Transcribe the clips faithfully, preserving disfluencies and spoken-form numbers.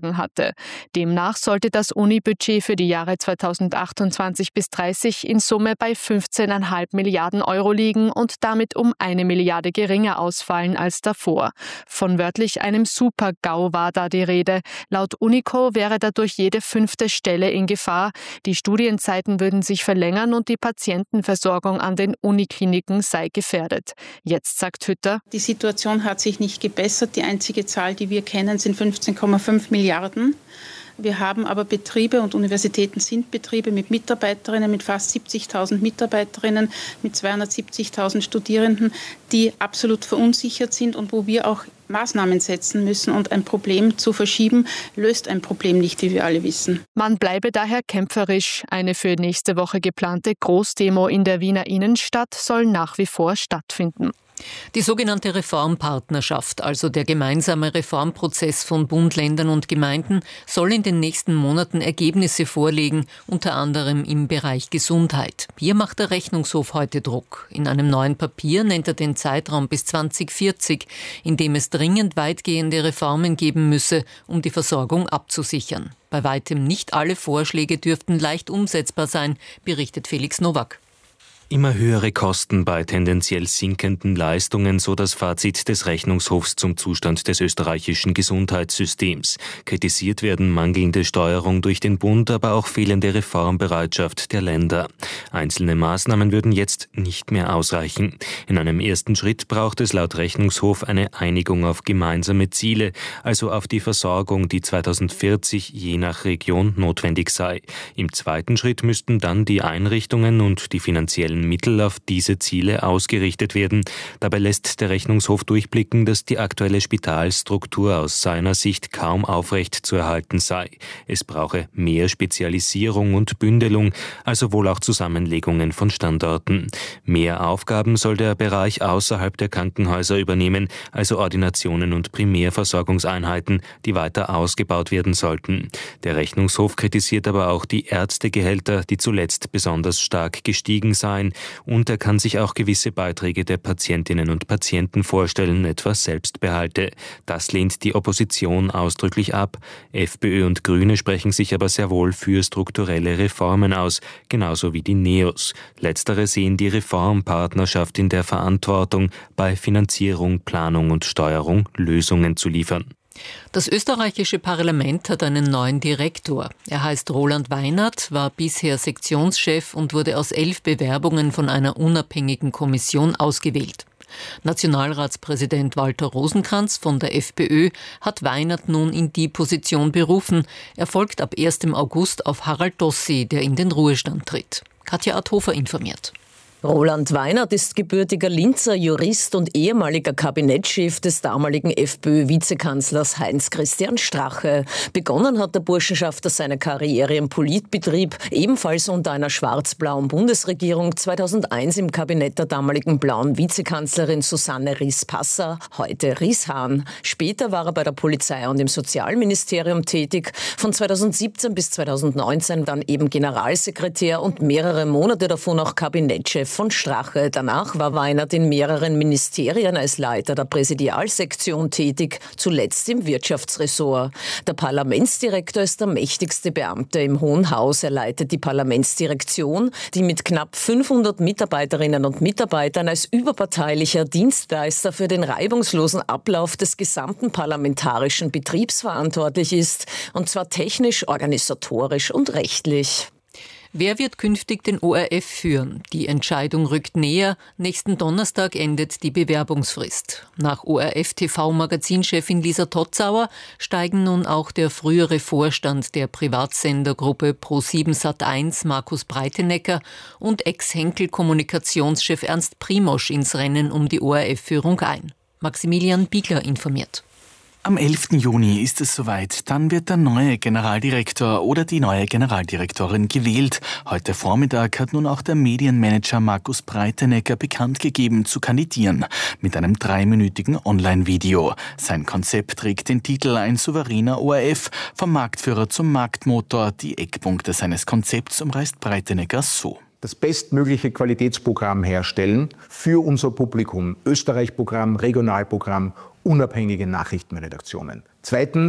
vorgeschlagen hatte. Demnach sollte das Uni-Budget für die Jahre zweitausendachtundzwanzig bis dreißig in Summe bei fünfzehn Komma fünf Milliarden Euro liegen und damit um eine Milliarde geringer ausfallen als davor. Von wörtlich einem Super-GAU war da die Rede. Laut Unico wäre dadurch jede fünfte Stelle in Gefahr. Die Studienzeiten würden sich verlängern und die Patientenversorgung an den Unikliniken sei gefährdet. Jetzt sagt Hütter: Die Situation hat sich nicht gebessert. Die einzige Zahl, die wir kennen, sind fünfzehn Komma fünf Milliarden. Wir haben aber Betriebe und Universitäten sind Betriebe mit Mitarbeiterinnen, mit fast siebzigtausend Mitarbeiterinnen, mit zweihundertsiebzigtausend Studierenden, die absolut verunsichert sind und wo wir auch Maßnahmen setzen müssen. Und ein Problem zu verschieben, löst ein Problem nicht, wie wir alle wissen. Man bleibe daher kämpferisch. Eine für nächste Woche geplante Großdemo in der Wiener Innenstadt soll nach wie vor stattfinden. Die sogenannte Reformpartnerschaft, also der gemeinsame Reformprozess von Bund, Ländern und Gemeinden, soll in den nächsten Monaten Ergebnisse vorlegen, unter anderem im Bereich Gesundheit. Hier macht der Rechnungshof heute Druck. In einem neuen Papier nennt er den Zeitraum bis zwanzig vierzig, in dem es dringend weitgehende Reformen geben müsse, um die Versorgung abzusichern. Bei weitem nicht alle Vorschläge dürften leicht umsetzbar sein, berichtet Felix Nowak. Immer höhere Kosten bei tendenziell sinkenden Leistungen, so das Fazit des Rechnungshofs zum Zustand des österreichischen Gesundheitssystems. Kritisiert werden mangelnde Steuerung durch den Bund, aber auch fehlende Reformbereitschaft der Länder. Einzelne Maßnahmen würden jetzt nicht mehr ausreichen. In einem ersten Schritt braucht es laut Rechnungshof eine Einigung auf gemeinsame Ziele, also auf die Versorgung, die zweitausendvierzig je nach Region notwendig sei. Im zweiten Schritt müssten dann die Einrichtungen und die finanziellen Mittel auf diese Ziele ausgerichtet werden. Dabei lässt der Rechnungshof durchblicken, dass die aktuelle Spitalstruktur aus seiner Sicht kaum aufrecht zu erhalten sei. Es brauche mehr Spezialisierung und Bündelung, also wohl auch Zusammenlegungen von Standorten. Mehr Aufgaben soll der Bereich außerhalb der Krankenhäuser übernehmen, also Ordinationen und Primärversorgungseinheiten, die weiter ausgebaut werden sollten. Der Rechnungshof kritisiert aber auch die Ärztegehälter, die zuletzt besonders stark gestiegen seien, und er kann sich auch gewisse Beiträge der Patientinnen und Patienten vorstellen, etwa Selbstbehalte. Das lehnt die Opposition ausdrücklich ab. FPÖ und Grüne sprechen sich aber sehr wohl für strukturelle Reformen aus, genauso wie die Neos. Letztere sehen die Reformpartnerschaft in der Verantwortung, bei Finanzierung, Planung und Steuerung Lösungen zu liefern. Das österreichische Parlament hat einen neuen Direktor. Er heißt Roland Weinert, war bisher Sektionschef und wurde aus elf Bewerbungen von einer unabhängigen Kommission ausgewählt. Nationalratspräsident Walter Rosenkranz von der FPÖ hat Weinert nun in die Position berufen. Er folgt ab ersten August auf Harald Dossi, der in den Ruhestand tritt. Katja Adhofer informiert. Roland Weinert ist gebürtiger Linzer Jurist und ehemaliger Kabinettschef des damaligen FPÖ-Vizekanzlers Heinz-Christian Strache. Begonnen hat der Burschenschafter seine Karriere im Politbetrieb, ebenfalls unter einer schwarz-blauen Bundesregierung, zweitausendeins im Kabinett der damaligen blauen Vizekanzlerin Susanne Riss-Passer, heute Riss-Hahn. Später war er bei der Polizei und im Sozialministerium tätig, von zweitausendsiebzehn bis zweitausendneunzehn dann eben Generalsekretär und mehrere Monate davon auch Kabinettschef von Strache. Danach war Weinert in mehreren Ministerien als Leiter der Präsidialsektion tätig, zuletzt im Wirtschaftsressort. Der Parlamentsdirektor ist der mächtigste Beamte im Hohen Haus. Er leitet die Parlamentsdirektion, die mit knapp fünfhundert Mitarbeiterinnen und Mitarbeitern als überparteilicher Dienstleister für den reibungslosen Ablauf des gesamten parlamentarischen Betriebs verantwortlich ist, und zwar technisch, organisatorisch und rechtlich. Wer wird künftig den O R F führen? Die Entscheidung rückt näher. Nächsten Donnerstag endet die Bewerbungsfrist. Nach O R F-T V-Magazinchefin Lisa Totzauer steigen nun auch der frühere Vorstand der Privatsendergruppe Pro sieben Sat eins Markus Breitenecker und Ex-Henkel-Kommunikationschef Ernst Primosch ins Rennen um die O R F-Führung ein. Maximilian Biegler informiert. Am elften Juni ist es soweit. Dann wird der neue Generaldirektor oder die neue Generaldirektorin gewählt. Heute Vormittag hat nun auch der Medienmanager Markus Breitenecker bekannt gegeben, zu kandidieren. Mit einem dreiminütigen Online-Video. Sein Konzept trägt den Titel Ein souveräner O R F. Vom Marktführer zum Marktmotor. Die Eckpunkte seines Konzepts umreißt Breitenecker so. Das bestmögliche Qualitätsprogramm herstellen für unser Publikum. Österreich-Programm, Regionalprogramm, unabhängige Nachrichtenredaktionen. Zweitens,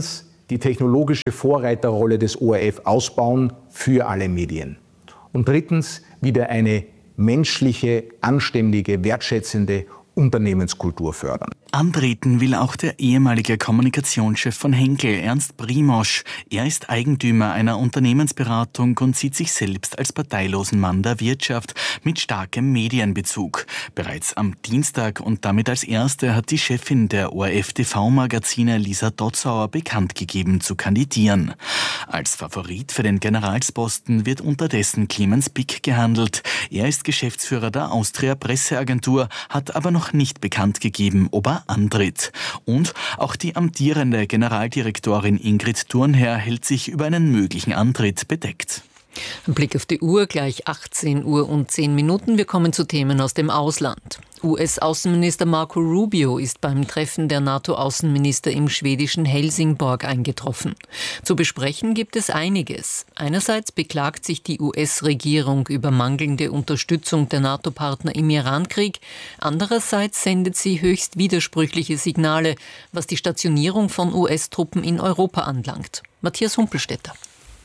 die technologische Vorreiterrolle des O R F ausbauen für alle Medien. Und drittens wieder eine menschliche, anständige, wertschätzende Unternehmenskultur fördern. Antreten will auch der ehemalige Kommunikationschef von Henkel, Ernst Brimosch. Er ist Eigentümer einer Unternehmensberatung und sieht sich selbst als parteilosen Mann der Wirtschaft mit starkem Medienbezug. Bereits am Dienstag und damit als erste hat die Chefin der O R F-T V-Magazine Lisa Dotzauer bekannt gegeben zu kandidieren. Als Favorit für den Generalsposten wird unterdessen Clemens Pick gehandelt. Er ist Geschäftsführer der Austria Presseagentur, hat aber noch nicht bekannt gegeben, ob er antritt. Und auch die amtierende Generaldirektorin Ingrid Thurnherr hält sich über einen möglichen Antritt bedeckt. Ein Blick auf die Uhr, gleich achtzehn Uhr und zehn Minuten. Wir kommen zu Themen aus dem Ausland. U S-Außenminister Marco Rubio ist beim Treffen der NATO-Außenminister im schwedischen Helsingborg eingetroffen. Zu besprechen gibt es einiges. Einerseits beklagt sich die U S-Regierung über mangelnde Unterstützung der NATO-Partner im Irankrieg. Andererseits sendet sie höchst widersprüchliche Signale, was die Stationierung von U S-Truppen in Europa anlangt. Matthias Humpelstädter.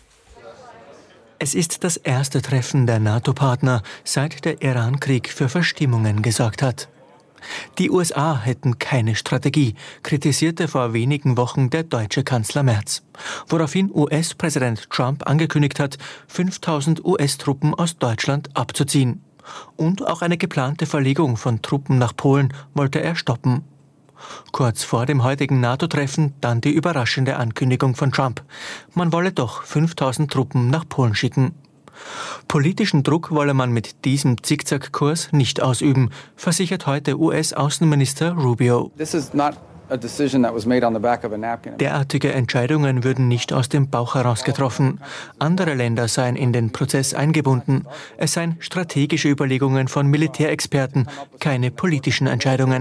Es ist das erste Treffen der NATO-Partner, seit der Irankrieg für Verstimmungen gesorgt hat. Die U S A hätten keine Strategie, kritisierte vor wenigen Wochen der deutsche Kanzler Merz, woraufhin U S-Präsident Trump angekündigt hat, fünftausend U S-Truppen aus Deutschland abzuziehen. Und auch eine geplante Verlegung von Truppen nach Polen wollte er stoppen. Kurz vor dem heutigen NATO-Treffen dann die überraschende Ankündigung von Trump. Man wolle doch fünftausend Truppen nach Polen schicken. Politischen Druck wolle man mit diesem Zickzackkurs nicht ausüben, versichert heute U S-Außenminister Rubio. This is not a decision that was made on the back of a napkin. Derartige Entscheidungen würden nicht aus dem Bauch heraus getroffen. Andere Länder seien in den Prozess eingebunden. Es seien strategische Überlegungen von Militärexperten, keine politischen Entscheidungen.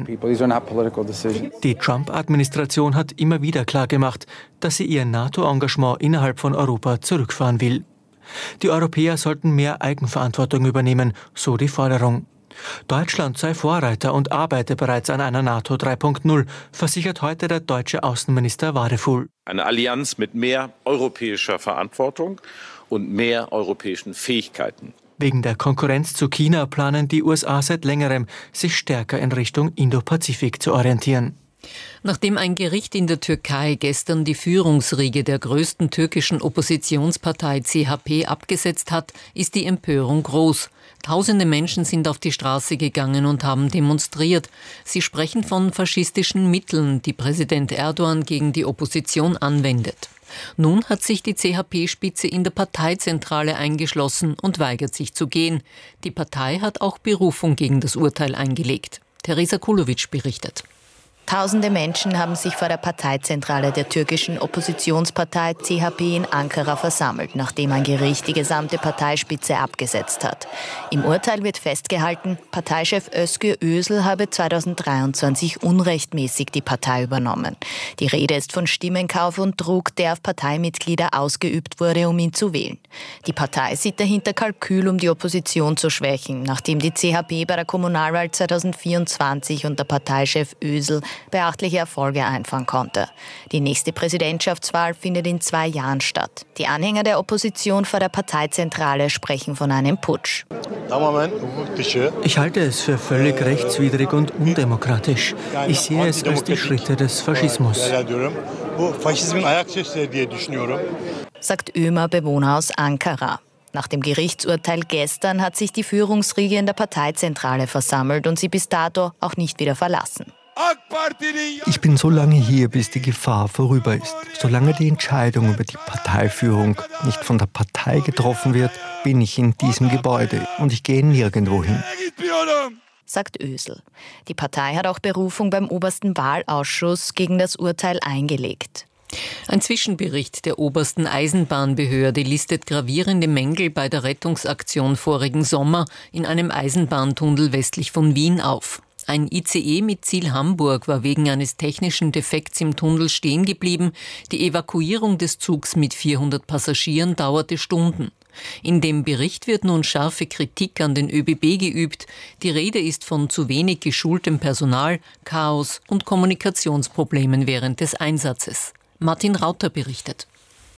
Die Trump-Administration hat immer wieder klargemacht, dass sie ihr NATO-Engagement innerhalb von Europa zurückfahren will. Die Europäer sollten mehr Eigenverantwortung übernehmen, so die Forderung. Deutschland sei Vorreiter und arbeite bereits an einer NATO drei Punkt null, versichert heute der deutsche Außenminister Wadefuhl. Eine Allianz mit mehr europäischer Verantwortung und mehr europäischen Fähigkeiten. Wegen der Konkurrenz zu China planen die U S A seit längerem, sich stärker in Richtung Indo-Pazifik zu orientieren. Nachdem ein Gericht in der Türkei gestern die Führungsriege der größten türkischen Oppositionspartei C H P abgesetzt hat, ist die Empörung groß. Tausende Menschen sind auf die Straße gegangen und haben demonstriert. Sie sprechen von faschistischen Mitteln, die Präsident Erdogan gegen die Opposition anwendet. Nun hat sich die C H P-Spitze in der Parteizentrale eingeschlossen und weigert sich zu gehen. Die Partei hat auch Berufung gegen das Urteil eingelegt. Teresa Kulovic berichtet. Tausende Menschen haben sich vor der Parteizentrale der türkischen Oppositionspartei C H P in Ankara versammelt, nachdem ein Gericht die gesamte Parteispitze abgesetzt hat. Im Urteil wird festgehalten, Parteichef Özgür Özel habe zweitausenddreiundzwanzig unrechtmäßig die Partei übernommen. Die Rede ist von Stimmenkauf und Druck, der auf Parteimitglieder ausgeübt wurde, um ihn zu wählen. Die Partei sieht dahinter Kalkül, um die Opposition zu schwächen, nachdem die C H P bei der Kommunalwahl zweitausendvierundzwanzig unter Parteichef Özel beachtliche Erfolge einfahren konnte. Die nächste Präsidentschaftswahl findet in zwei Jahren statt. Die Anhänger der Opposition vor der Parteizentrale sprechen von einem Putsch. Ich halte es für völlig rechtswidrig und undemokratisch. Ich sehe es als die Schritte des Faschismus, sagt Ömer, Bewohner aus Ankara. Nach dem Gerichtsurteil gestern hat sich die Führungsriege in der Parteizentrale versammelt und sie bis dato auch nicht wieder verlassen. Ich bin so lange hier, bis die Gefahr vorüber ist. Solange die Entscheidung über die Parteiführung nicht von der Partei getroffen wird, bin ich in diesem Gebäude und ich gehe nirgendwo hin, sagt Özel. Die Partei hat auch Berufung beim obersten Wahlausschuss gegen das Urteil eingelegt. Ein Zwischenbericht der obersten Eisenbahnbehörde listet gravierende Mängel bei der Rettungsaktion vorigen Sommer in einem Eisenbahntunnel westlich von Wien auf. Ein I C E mit Ziel Hamburg war wegen eines technischen Defekts im Tunnel stehen geblieben. Die Evakuierung des Zugs mit vierhundert Passagieren dauerte Stunden. In dem Bericht wird nun scharfe Kritik an den Ö B B geübt. Die Rede ist von zu wenig geschultem Personal, Chaos und Kommunikationsproblemen während des Einsatzes. Martin Rauter berichtet.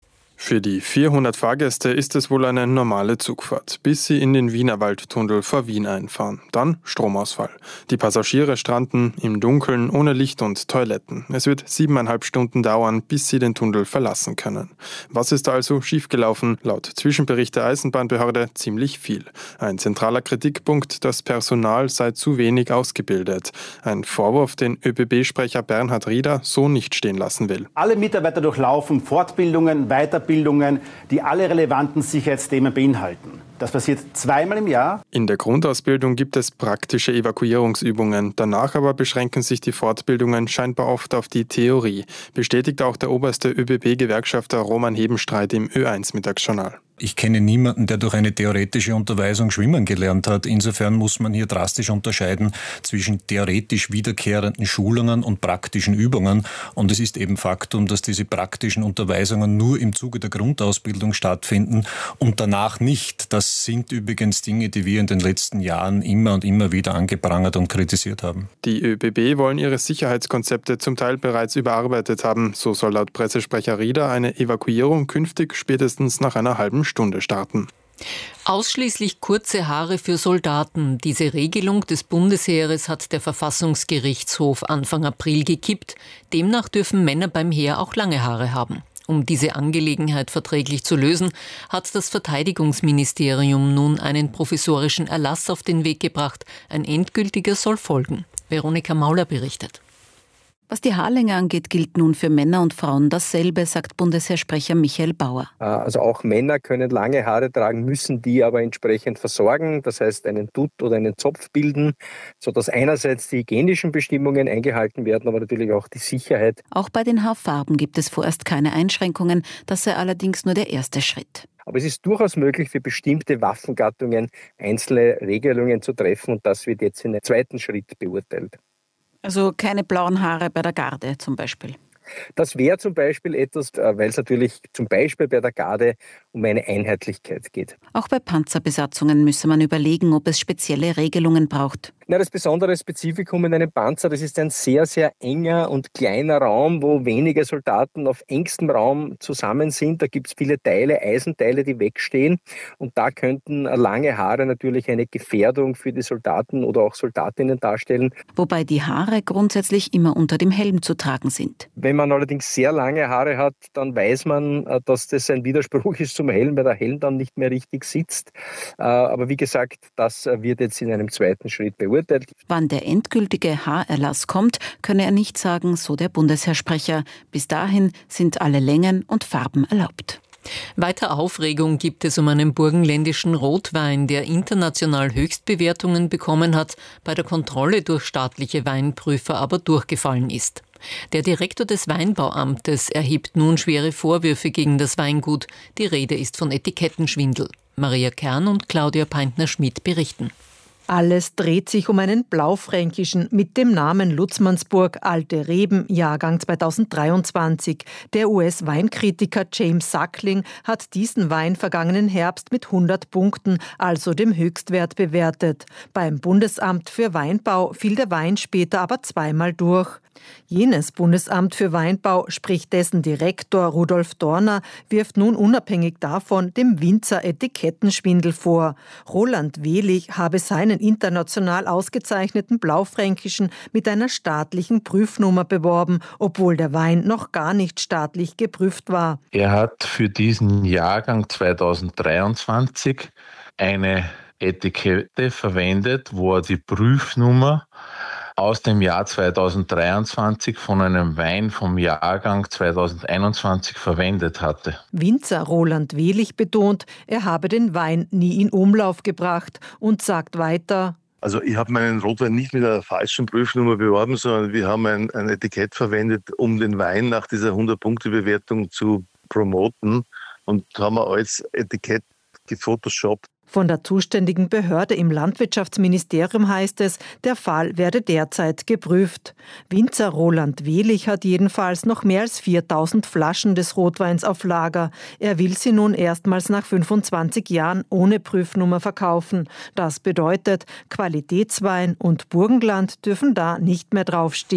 Für die vierhundert Fahrgäste ist es wohl eine normale Zugfahrt, bis sie in den Wienerwaldtunnel vor Wien einfahren. Dann Stromausfall. Die Passagiere stranden im Dunkeln ohne Licht und Toiletten. Es wird siebeneinhalb Stunden dauern, bis sie den Tunnel verlassen können. Was ist also schiefgelaufen? Laut Zwischenbericht der Eisenbahnbehörde ziemlich viel. Ein zentraler Kritikpunkt, das Personal sei zu wenig ausgebildet. Ein Vorwurf, den ÖBB-Sprecher Bernhard Rieder so nicht stehen lassen will. Alle Mitarbeiter durchlaufen Fortbildungen, Weiterbildungen, die alle relevanten Sicherheitsthemen beinhalten. Das passiert zweimal im Jahr. In der Grundausbildung gibt es praktische Evakuierungsübungen. Danach aber beschränken sich die Fortbildungen scheinbar oft auf die Theorie. Bestätigt auch der oberste ÖBB-Gewerkschafter Roman Hebenstreit im Ö eins Mittagsjournal. Ich kenne niemanden, der durch eine theoretische Unterweisung schwimmen gelernt hat. Insofern muss man hier drastisch unterscheiden zwischen theoretisch wiederkehrenden Schulungen und praktischen Übungen. Und es ist eben Faktum, dass diese praktischen Unterweisungen nur im Zuge der Grundausbildung stattfinden und danach nicht. Das sind übrigens Dinge, die wir in den letzten Jahren immer und immer wieder angeprangert und kritisiert haben. Die ÖBB wollen ihre Sicherheitskonzepte zum Teil bereits überarbeitet haben. So soll laut Pressesprecher Rieder eine Evakuierung künftig spätestens nach einer halben Stunde starten. Ausschließlich kurze Haare für Soldaten. Diese Regelung des Bundesheeres hat der Verfassungsgerichtshof Anfang April gekippt. Demnach dürfen Männer beim Heer auch lange Haare haben. Um diese Angelegenheit verträglich zu lösen, hat das Verteidigungsministerium nun einen provisorischen Erlass auf den Weg gebracht. Ein endgültiger soll folgen. Veronika Mauler berichtet. Was die Haarlänge angeht, gilt nun für Männer und Frauen dasselbe, sagt Bundesheersprecher Michael Bauer. Also auch Männer können lange Haare tragen, müssen die aber entsprechend versorgen, das heißt einen Dutt oder einen Zopf bilden, sodass einerseits die hygienischen Bestimmungen eingehalten werden, aber natürlich auch die Sicherheit. Auch bei den Haarfarben gibt es vorerst keine Einschränkungen, das sei allerdings nur der erste Schritt. Aber es ist durchaus möglich, für bestimmte Waffengattungen einzelne Regelungen zu treffen und das wird jetzt in einem zweiten Schritt beurteilt. Also keine blauen Haare bei der Garde zum Beispiel? Das wäre zum Beispiel etwas, weil es natürlich zum Beispiel bei der Garde um eine Einheitlichkeit geht. Auch bei Panzerbesatzungen müsse man überlegen, ob es spezielle Regelungen braucht. Na, das besondere Spezifikum in einem Panzer, das ist ein sehr, sehr enger und kleiner Raum, wo wenige Soldaten auf engstem Raum zusammen sind. Da gibt es viele Teile, Eisenteile, die wegstehen. Und da könnten lange Haare natürlich eine Gefährdung für die Soldaten oder auch Soldatinnen darstellen. Wobei die Haare grundsätzlich immer unter dem Helm zu tragen sind. Wenn man allerdings sehr lange Haare hat, dann weiß man, dass das ein Widerspruch ist zum Helm, weil der Helm dann nicht mehr richtig sitzt. Aber wie gesagt, das wird jetzt in einem zweiten Schritt beurteilt. Wann der endgültige Haarerlass kommt, könne er nicht sagen, so der Bundesheersprecher. Bis dahin sind alle Längen und Farben erlaubt. Weiter Aufregung gibt es um einen burgenländischen Rotwein, der international Höchstbewertungen bekommen hat, bei der Kontrolle durch staatliche Weinprüfer aber durchgefallen ist. Der Direktor des Weinbauamtes erhebt nun schwere Vorwürfe gegen das Weingut. Die Rede ist von Etikettenschwindel. Maria Kern und Claudia Peintner-Schmidt berichten. Alles dreht sich um einen Blaufränkischen mit dem Namen Lutzmannsburg Alte Reben, Jahrgang zweitausenddreiundzwanzig. Der U S-Weinkritiker James Suckling hat diesen Wein vergangenen Herbst mit hundert Punkten, also dem Höchstwert, bewertet. Beim Bundesamt für Weinbau fiel der Wein später aber zweimal durch. Jenes Bundesamt für Weinbau, sprich dessen Direktor Rudolf Dorner, wirft nun unabhängig davon dem Winzer Etikettenschwindel vor. Roland Wehlich habe seinen international ausgezeichneten Blaufränkischen mit einer staatlichen Prüfnummer beworben, obwohl der Wein noch gar nicht staatlich geprüft war. Er hat für diesen Jahrgang zweitausenddreiundzwanzig eine Etikette verwendet, wo er die Prüfnummer aus dem Jahr zweitausenddreiundzwanzig von einem Wein vom Jahrgang zweitausendeinundzwanzig verwendet hatte. Winzer Roland Wehlich betont, er habe den Wein nie in Umlauf gebracht und sagt weiter: Also ich habe meinen Rotwein nicht mit einer falschen Prüfnummer beworben, sondern wir haben ein, ein Etikett verwendet, um den Wein nach dieser hundert-Punkte-Bewertung zu promoten und haben wir als Etikett gefotoshoppt. Von der zuständigen Behörde im Landwirtschaftsministerium heißt es, der Fall werde derzeit geprüft. Winzer Roland Wehlich hat jedenfalls noch mehr als viertausend Flaschen des Rotweins auf Lager. Er will sie nun erstmals nach fünfundzwanzig Jahren ohne Prüfnummer verkaufen. Das bedeutet, Qualitätswein und Burgenland dürfen da nicht mehr draufstehen.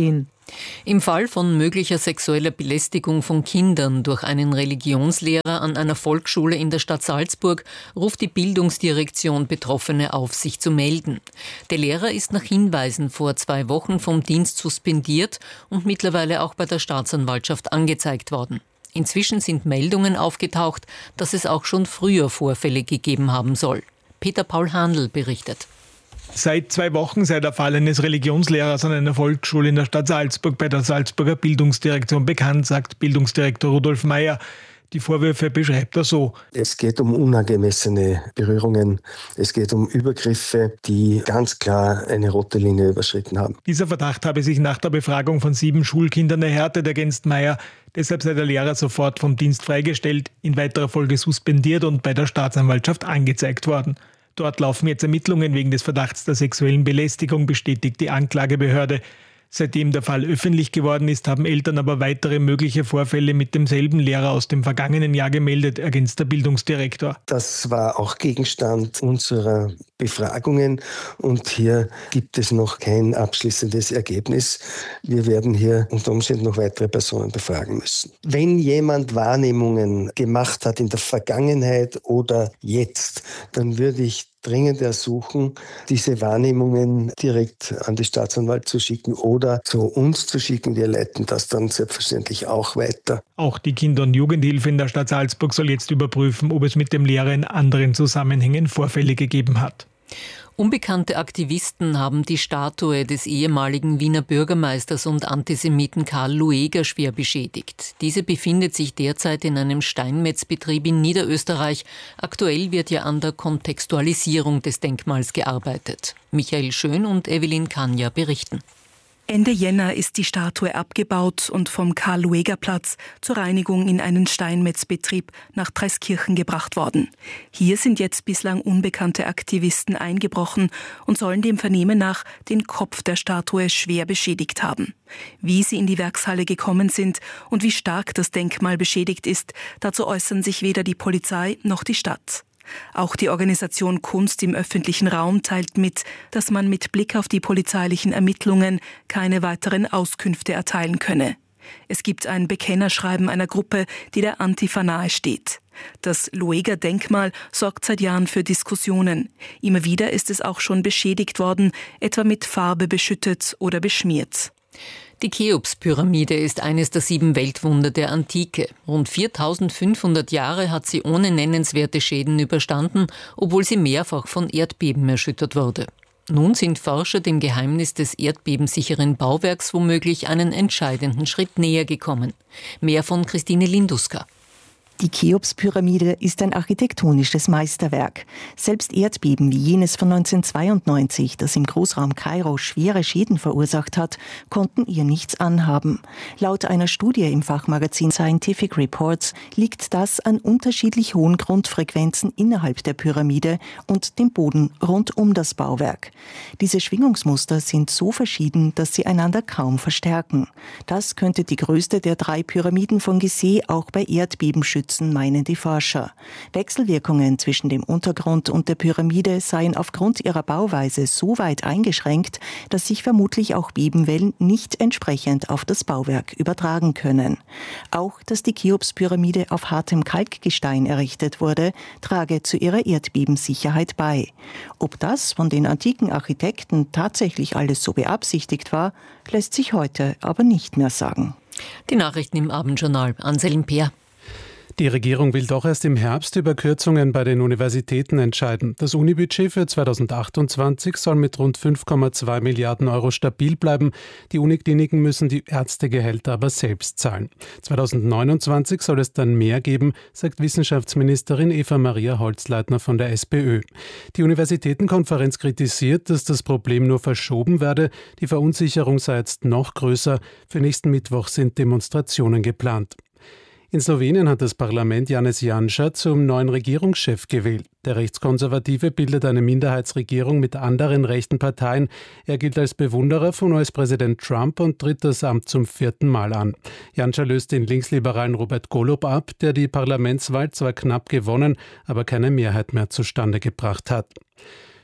Im Fall von möglicher sexueller Belästigung von Kindern durch einen Religionslehrer an einer Volksschule in der Stadt Salzburg ruft die Bildungsdirektion Betroffene auf, sich zu melden. Der Lehrer ist nach Hinweisen vor zwei Wochen vom Dienst suspendiert und mittlerweile auch bei der Staatsanwaltschaft angezeigt worden. Inzwischen sind Meldungen aufgetaucht, dass es auch schon früher Vorfälle gegeben haben soll. Peter Paul Handl berichtet. Seit zwei Wochen sei der Fall eines Religionslehrers an einer Volksschule in der Stadt Salzburg bei der Salzburger Bildungsdirektion bekannt, sagt Bildungsdirektor Rudolf Meyer. Die Vorwürfe beschreibt er so. Es geht um unangemessene Berührungen, es geht um Übergriffe, die ganz klar eine rote Linie überschritten haben. Dieser Verdacht habe sich nach der Befragung von sieben Schulkindern erhärtet, ergänzt Meyer. Deshalb sei der Lehrer sofort vom Dienst freigestellt, in weiterer Folge suspendiert und bei der Staatsanwaltschaft angezeigt worden. Dort laufen jetzt Ermittlungen wegen des Verdachts der sexuellen Belästigung, bestätigt die Anklagebehörde. Seitdem der Fall öffentlich geworden ist, haben Eltern aber weitere mögliche Vorfälle mit demselben Lehrer aus dem vergangenen Jahr gemeldet, ergänzt der Bildungsdirektor. Das war auch Gegenstand unserer Befragungen und hier gibt es noch kein abschließendes Ergebnis. Wir werden hier unter Umständen noch weitere Personen befragen müssen. Wenn jemand Wahrnehmungen gemacht hat in der Vergangenheit oder jetzt, dann würde ich dringend ersuchen, diese Wahrnehmungen direkt an die Staatsanwalt zu schicken oder zu uns zu schicken. Wir leiten das dann selbstverständlich auch weiter. Auch die Kinder- und Jugendhilfe in der Stadt Salzburg soll jetzt überprüfen, ob es mit dem Lehrer in anderen Zusammenhängen Vorfälle gegeben hat. Unbekannte Aktivisten haben die Statue des ehemaligen Wiener Bürgermeisters und Antisemiten Karl Lueger schwer beschädigt. Diese befindet sich derzeit in einem Steinmetzbetrieb in Niederösterreich. Aktuell wird ja an der Kontextualisierung des Denkmals gearbeitet. Michael Schön und Evelyn Kanja berichten. Ende Jänner ist die Statue abgebaut und vom Karl-Lueger-Platz zur Reinigung in einen Steinmetzbetrieb nach Dreiskirchen gebracht worden. Hier sind jetzt bislang unbekannte Aktivisten eingebrochen und sollen dem Vernehmen nach den Kopf der Statue schwer beschädigt haben. Wie sie in die Werkshalle gekommen sind und wie stark das Denkmal beschädigt ist, dazu äußern sich weder die Polizei noch die Stadt. Auch die Organisation Kunst im öffentlichen Raum teilt mit, dass man mit Blick auf die polizeilichen Ermittlungen keine weiteren Auskünfte erteilen könne. Es gibt ein Bekennerschreiben einer Gruppe, die der Antifa nahe steht. Das Lueger-Denkmal sorgt seit Jahren für Diskussionen. Immer wieder ist es auch schon beschädigt worden, etwa mit Farbe beschüttet oder beschmiert. Die Cheops-Pyramide ist eines der sieben Weltwunder der Antike. Rund viertausendfünfhundert Jahre hat sie ohne nennenswerte Schäden überstanden, obwohl sie mehrfach von Erdbeben erschüttert wurde. Nun sind Forscher dem Geheimnis des erdbebensicheren Bauwerks womöglich einen entscheidenden Schritt näher gekommen. Mehr von Christine Linduska. Die Cheops-Pyramide ist ein architektonisches Meisterwerk. Selbst Erdbeben wie jenes von neunzehnhundertzweiundneunzig, das im Großraum Kairo schwere Schäden verursacht hat, konnten ihr nichts anhaben. Laut einer Studie im Fachmagazin Scientific Reports liegt das an unterschiedlich hohen Grundfrequenzen innerhalb der Pyramide und dem Boden rund um das Bauwerk. Diese Schwingungsmuster sind so verschieden, dass sie einander kaum verstärken. Das könnte die größte der drei Pyramiden von Gizeh auch bei Erdbeben schützen, meinen die Forscher. Wechselwirkungen zwischen dem Untergrund und der Pyramide seien aufgrund ihrer Bauweise so weit eingeschränkt, dass sich vermutlich auch Bebenwellen nicht entsprechend auf das Bauwerk übertragen können. Auch, dass die Cheops-Pyramide auf hartem Kalkgestein errichtet wurde, trage zu ihrer Erdbebensicherheit bei. Ob das von den antiken Architekten tatsächlich alles so beabsichtigt war, lässt sich heute aber nicht mehr sagen. Die Nachrichten im Abendjournal. Anselm Peer. Die Regierung will doch erst im Herbst über Kürzungen bei den Universitäten entscheiden. Das Unibudget für zweitausendachtundzwanzig soll mit rund fünf Komma zwei Milliarden Euro stabil bleiben. Die Unikliniken müssen die Ärztegehälter aber selbst zahlen. zweitausendneunundzwanzig soll es dann mehr geben, sagt Wissenschaftsministerin Eva-Maria Holzleitner von der SPÖ. Die Universitätenkonferenz kritisiert, dass das Problem nur verschoben werde. Die Verunsicherung sei jetzt noch größer. Für nächsten Mittwoch sind Demonstrationen geplant. In Slowenien hat das Parlament Janez Janša zum neuen Regierungschef gewählt. Der Rechtskonservative bildet eine Minderheitsregierung mit anderen rechten Parteien. Er gilt als Bewunderer von U S-Präsident Trump und tritt das Amt zum vierten Mal an. Janša löst den linksliberalen Robert Golob ab, der die Parlamentswahl zwar knapp gewonnen, aber keine Mehrheit mehr zustande gebracht hat.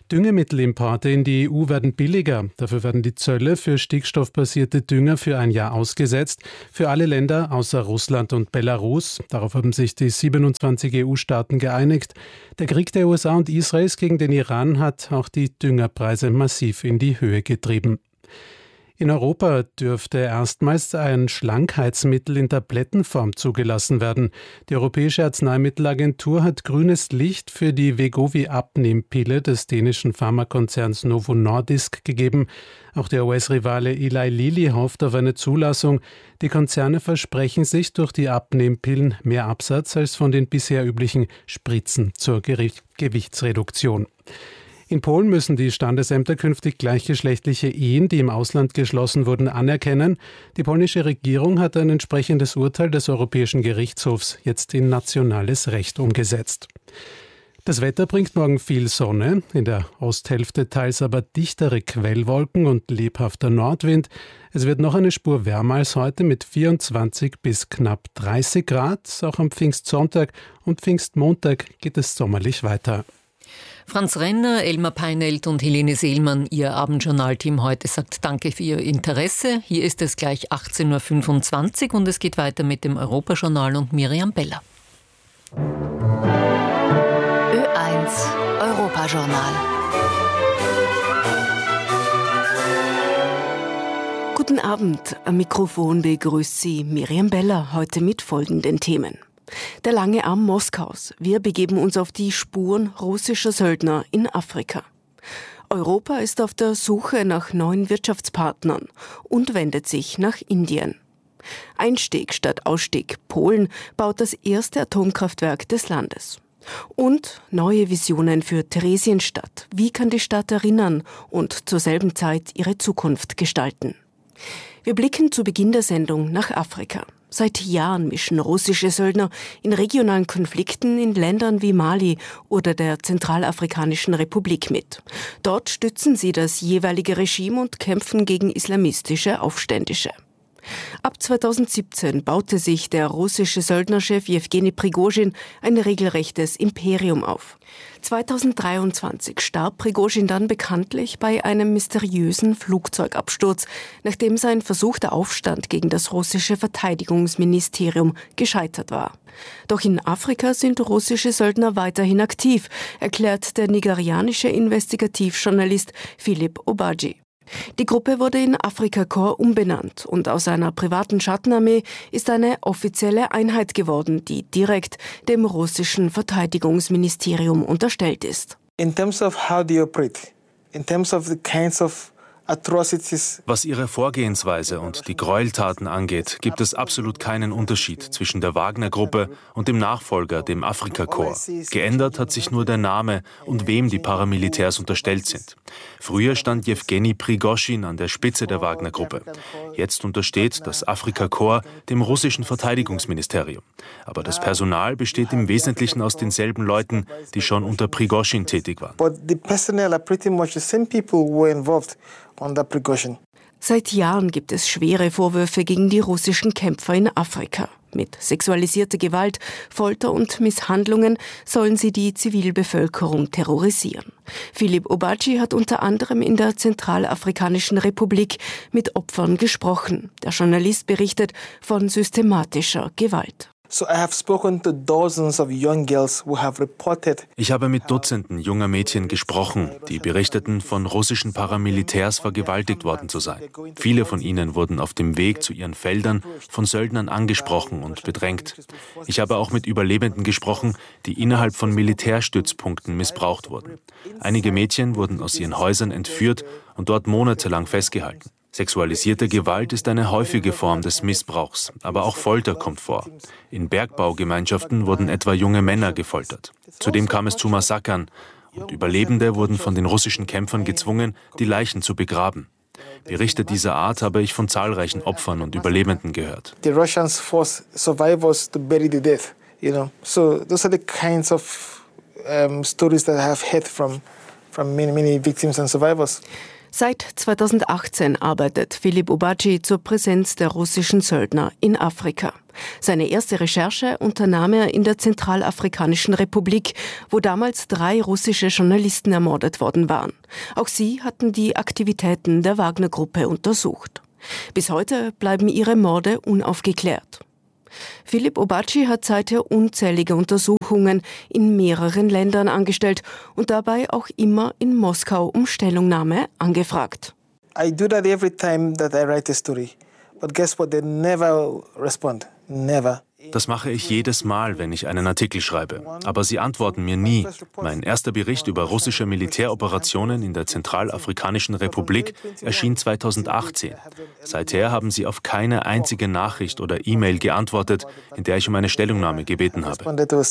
Düngemittelimporte in die E U werden billiger. Dafür werden die Zölle für stickstoffbasierte Dünger für ein Jahr ausgesetzt. Für alle Länder außer Russland und Belarus. Darauf haben sich die siebenundzwanzig E U-Staaten geeinigt. Der Krieg der U S A und Israels gegen den Iran hat auch die Düngerpreise massiv in die Höhe getrieben. In Europa dürfte erstmals ein Schlankheitsmittel in Tablettenform zugelassen werden. Die Europäische Arzneimittelagentur hat grünes Licht für die Wegovy-Abnehmpille des dänischen Pharmakonzerns Novo Nordisk gegeben. Auch der U S-Rivale Eli Lilly hofft auf eine Zulassung. Die Konzerne versprechen sich durch die Abnehmpillen mehr Absatz als von den bisher üblichen Spritzen zur Gewichtsreduktion. In Polen müssen die Standesämter künftig gleichgeschlechtliche Ehen, die im Ausland geschlossen wurden, anerkennen. Die polnische Regierung hat ein entsprechendes Urteil des Europäischen Gerichtshofs jetzt in nationales Recht umgesetzt. Das Wetter bringt morgen viel Sonne, in der Osthälfte teils aber dichtere Quellwolken und lebhafter Nordwind. Es wird noch eine Spur wärmer als heute mit vierundzwanzig bis knapp dreißig Grad. Auch am Pfingstsonntag und Pfingstmontag geht es sommerlich weiter. Franz Renner, Elmar Peinelt und Helene Seelmann, Ihr Abendjournalteam heute sagt Danke für Ihr Interesse. Hier ist es gleich achtzehn Uhr fünfundzwanzig und es geht weiter mit dem Europajournal und Miriam Beller. Ö eins Europajournal. Guten Abend, am Mikrofon begrüßt Sie Miriam Beller, heute mit folgenden Themen. Der lange Arm Moskaus. Wir begeben uns auf die Spuren russischer Söldner in Afrika. Europa ist auf der Suche nach neuen Wirtschaftspartnern und wendet sich nach Indien. Einstieg statt Ausstieg. Polen baut das erste Atomkraftwerk des Landes. Und neue Visionen für Theresienstadt. Wie kann die Stadt erinnern und zur selben Zeit ihre Zukunft gestalten? Wir blicken zu Beginn der Sendung nach Afrika. Seit Jahren mischen russische Söldner in regionalen Konflikten in Ländern wie Mali oder der Zentralafrikanischen Republik mit. Dort stützen sie das jeweilige Regime und kämpfen gegen islamistische Aufständische. Ab zweitausendsiebzehn baute sich der russische Söldnerchef Jewgeni Prigozhin ein regelrechtes Imperium auf. zweitausenddreiundzwanzig starb Prigozhin dann bekanntlich bei einem mysteriösen Flugzeugabsturz, nachdem sein versuchter Aufstand gegen das russische Verteidigungsministerium gescheitert war. Doch in Afrika sind russische Söldner weiterhin aktiv, erklärt der nigerianische Investigativjournalist Philip Obadji. Die Gruppe wurde in Afrika Korps umbenannt und aus einer privaten Schattenarmee ist eine offizielle Einheit geworden, die direkt dem russischen Verteidigungsministerium unterstellt ist. In terms of how they operate, in terms of the kinds of Was ihre Vorgehensweise und die Gräueltaten angeht, gibt es absolut keinen Unterschied zwischen der Wagner-Gruppe und dem Nachfolger, dem Afrika-Korps. Geändert hat sich nur der Name und wem die Paramilitärs unterstellt sind. Früher stand Jewgeni Prigozhin an der Spitze der Wagner-Gruppe. Jetzt untersteht das Afrika-Korps dem russischen Verteidigungsministerium. Aber das Personal besteht im Wesentlichen aus denselben Leuten, die schon unter Prigozhin tätig waren. Seit Jahren gibt es schwere Vorwürfe gegen die russischen Kämpfer in Afrika. Mit sexualisierter Gewalt, Folter und Misshandlungen sollen sie die Zivilbevölkerung terrorisieren. Philip Obadji hat unter anderem in der Zentralafrikanischen Republik mit Opfern gesprochen. Der Journalist berichtet von systematischer Gewalt. Ich habe mit Dutzenden junger Mädchen gesprochen, die berichteten, von russischen Paramilitärs vergewaltigt worden zu sein. Viele von ihnen wurden auf dem Weg zu ihren Feldern von Söldnern angesprochen und bedrängt. Ich habe auch mit Überlebenden gesprochen, die innerhalb von Militärstützpunkten missbraucht wurden. Einige Mädchen wurden aus ihren Häusern entführt und dort monatelang festgehalten. Sexualisierte Gewalt ist eine häufige Form des Missbrauchs, aber auch Folter kommt vor. In Bergbaugemeinschaften wurden etwa junge Männer gefoltert. Zudem kam es zu Massakern und Überlebende wurden von den russischen Kämpfern gezwungen, die Leichen zu begraben. Berichte dieser Art habe ich von zahlreichen Opfern und Überlebenden gehört. The Russians force survivors to bury the dead, you know. So those are the kinds of um, stories that I have heard from from many many victims and survivors. Seit zweitausendachtzehn arbeitet Philippe Obadji zur Präsenz der russischen Söldner in Afrika. Seine erste Recherche unternahm er in der Zentralafrikanischen Republik, wo damals drei russische Journalisten ermordet worden waren. Auch sie hatten die Aktivitäten der Wagner-Gruppe untersucht. Bis heute bleiben ihre Morde unaufgeklärt. Philippe Obadji hat seither unzählige Untersuchungen in mehreren Ländern angestellt und dabei auch immer in Moskau um Stellungnahme angefragt. I do that every time that I write a story. But guess what? They never respond. Never. Das mache ich jedes Mal, wenn ich einen Artikel schreibe. Aber sie antworten mir nie. Mein erster Bericht über russische Militäroperationen in der Zentralafrikanischen Republik erschien zweitausendachtzehn. Seither haben sie auf keine einzige Nachricht oder E-Mail geantwortet, in der ich um eine Stellungnahme gebeten habe.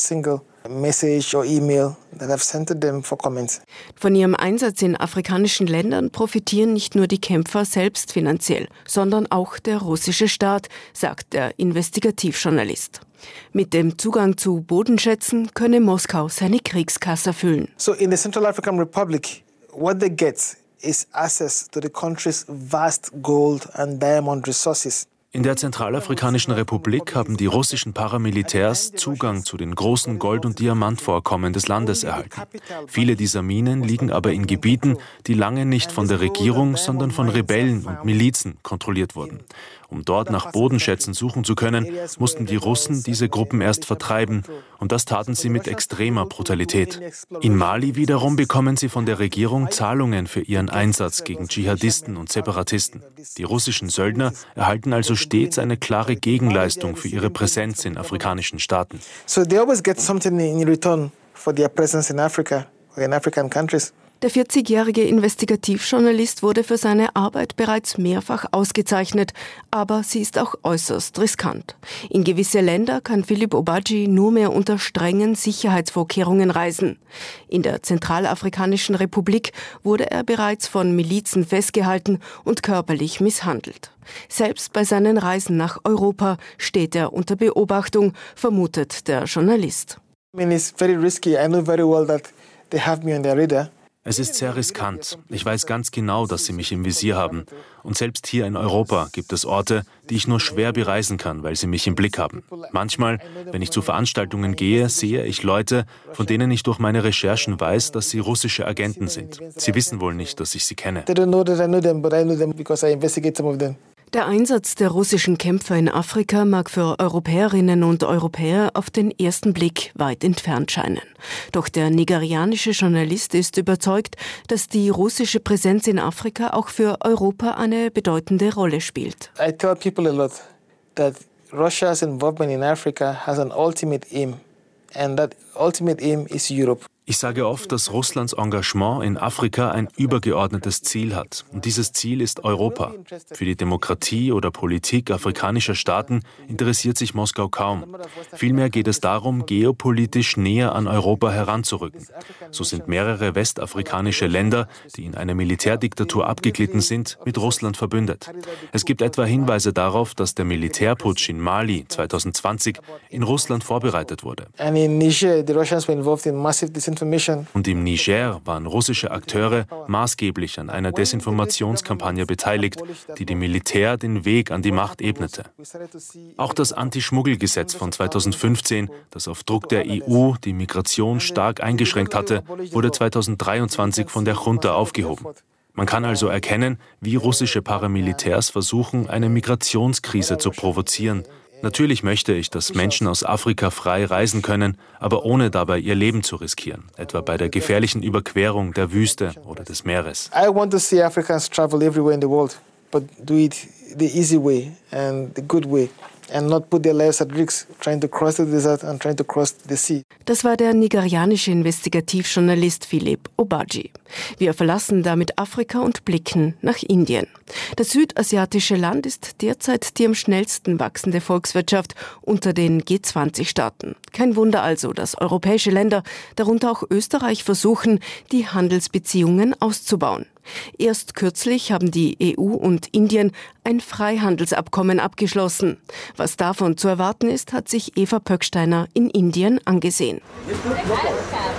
Von ihrem Einsatz in afrikanischen Ländern profitieren nicht nur die Kämpfer selbst finanziell, sondern auch der russische Staat, sagt der Investigativjournalist. Mit dem Zugang zu Bodenschätzen könne Moskau seine Kriegskasse füllen. So in the Central African Republic, what they get is access to the country's vast gold and diamond resources. In der Zentralafrikanischen Republik haben die russischen Paramilitärs Zugang zu den großen Gold- und Diamantvorkommen des Landes erhalten. Viele dieser Minen liegen aber in Gebieten, die lange nicht von der Regierung, sondern von Rebellen und Milizen kontrolliert wurden. Um dort nach Bodenschätzen suchen zu können, mussten die Russen diese Gruppen erst vertreiben, und das taten sie mit extremer Brutalität. In Mali wiederum bekommen sie von der Regierung Zahlungen für ihren Einsatz gegen Dschihadisten und Separatisten. Die russischen Söldner erhalten also stets eine klare Gegenleistung für ihre Präsenz in afrikanischen Staaten. So they always get something in return for their presence in Africa or in African countries. Der vierzigjährige Investigativjournalist wurde für seine Arbeit bereits mehrfach ausgezeichnet, aber sie ist auch äußerst riskant. In gewisse Länder kann Philippe Obadji nur mehr unter strengen Sicherheitsvorkehrungen reisen. In der Zentralafrikanischen Republik wurde er bereits von Milizen festgehalten und körperlich misshandelt. Selbst bei seinen Reisen nach Europa steht er unter Beobachtung, vermutet der Journalist. I mean, it's very risky. I know very well that they have me on their radar. Es ist sehr riskant. Ich weiß ganz genau, dass sie mich im Visier haben. Und selbst hier in Europa gibt es Orte, die ich nur schwer bereisen kann, weil sie mich im Blick haben. Manchmal, wenn ich zu Veranstaltungen gehe, sehe ich Leute, von denen ich durch meine Recherchen weiß, dass sie russische Agenten sind. Sie wissen wohl nicht, dass ich sie kenne. They don't know that I know them, but I know them because I investigate some of them. Der Einsatz der russischen Kämpfer in Afrika mag für Europäerinnen und Europäer auf den ersten Blick weit entfernt scheinen. Doch der nigerianische Journalist ist überzeugt, dass die russische Präsenz in Afrika auch für Europa eine bedeutende Rolle spielt. I tell people a lot that Russia's involvement in Africa has an ultimate aim, and that ultimate aim is Europe. Ich sage oft, dass Russlands Engagement in Afrika ein übergeordnetes Ziel hat. Und dieses Ziel ist Europa. Für die Demokratie oder Politik afrikanischer Staaten interessiert sich Moskau kaum. Vielmehr geht es darum, geopolitisch näher an Europa heranzurücken. So sind mehrere westafrikanische Länder, die in eine Militärdiktatur abgeglitten sind, mit Russland verbündet. Es gibt etwa Hinweise darauf, dass der Militärputsch in Mali zweitausendzwanzig in Russland vorbereitet wurde. And in Niger, the Russians were involved in massive disinformation. Und im Niger waren russische Akteure maßgeblich an einer Desinformationskampagne beteiligt, die dem Militär den Weg an die Macht ebnete. Auch das Anti-Schmuggel-Gesetz von zweitausendfünfzehn, das auf Druck der E U die Migration stark eingeschränkt hatte, wurde zweitausenddreiundzwanzig von der Junta aufgehoben. Man kann also erkennen, wie russische Paramilitärs versuchen, eine Migrationskrise zu provozieren. Natürlich möchte ich, dass Menschen aus Afrika frei reisen können, aber ohne dabei ihr Leben zu riskieren, etwa bei der gefährlichen Überquerung der Wüste oder des Meeres. I want to see Africans travel everywhere in the world, but do it the easy way and the good way. And not put their lives at risk, trying to cross the desert and trying to cross the sea. Das war der nigerianische Investigativjournalist Philippe Obadji. Wir verlassen damit Afrika und blicken nach Indien. Das südasiatische Land ist derzeit die am schnellsten wachsende Volkswirtschaft unter den G zwanzig Staaten. Kein Wunder also, dass europäische Länder, darunter auch Österreich, versuchen, die Handelsbeziehungen auszubauen. Erst kürzlich haben die E U und Indien ein Freihandelsabkommen abgeschlossen. Was davon zu erwarten ist, hat sich Eva Pöcksteiner in Indien angesehen.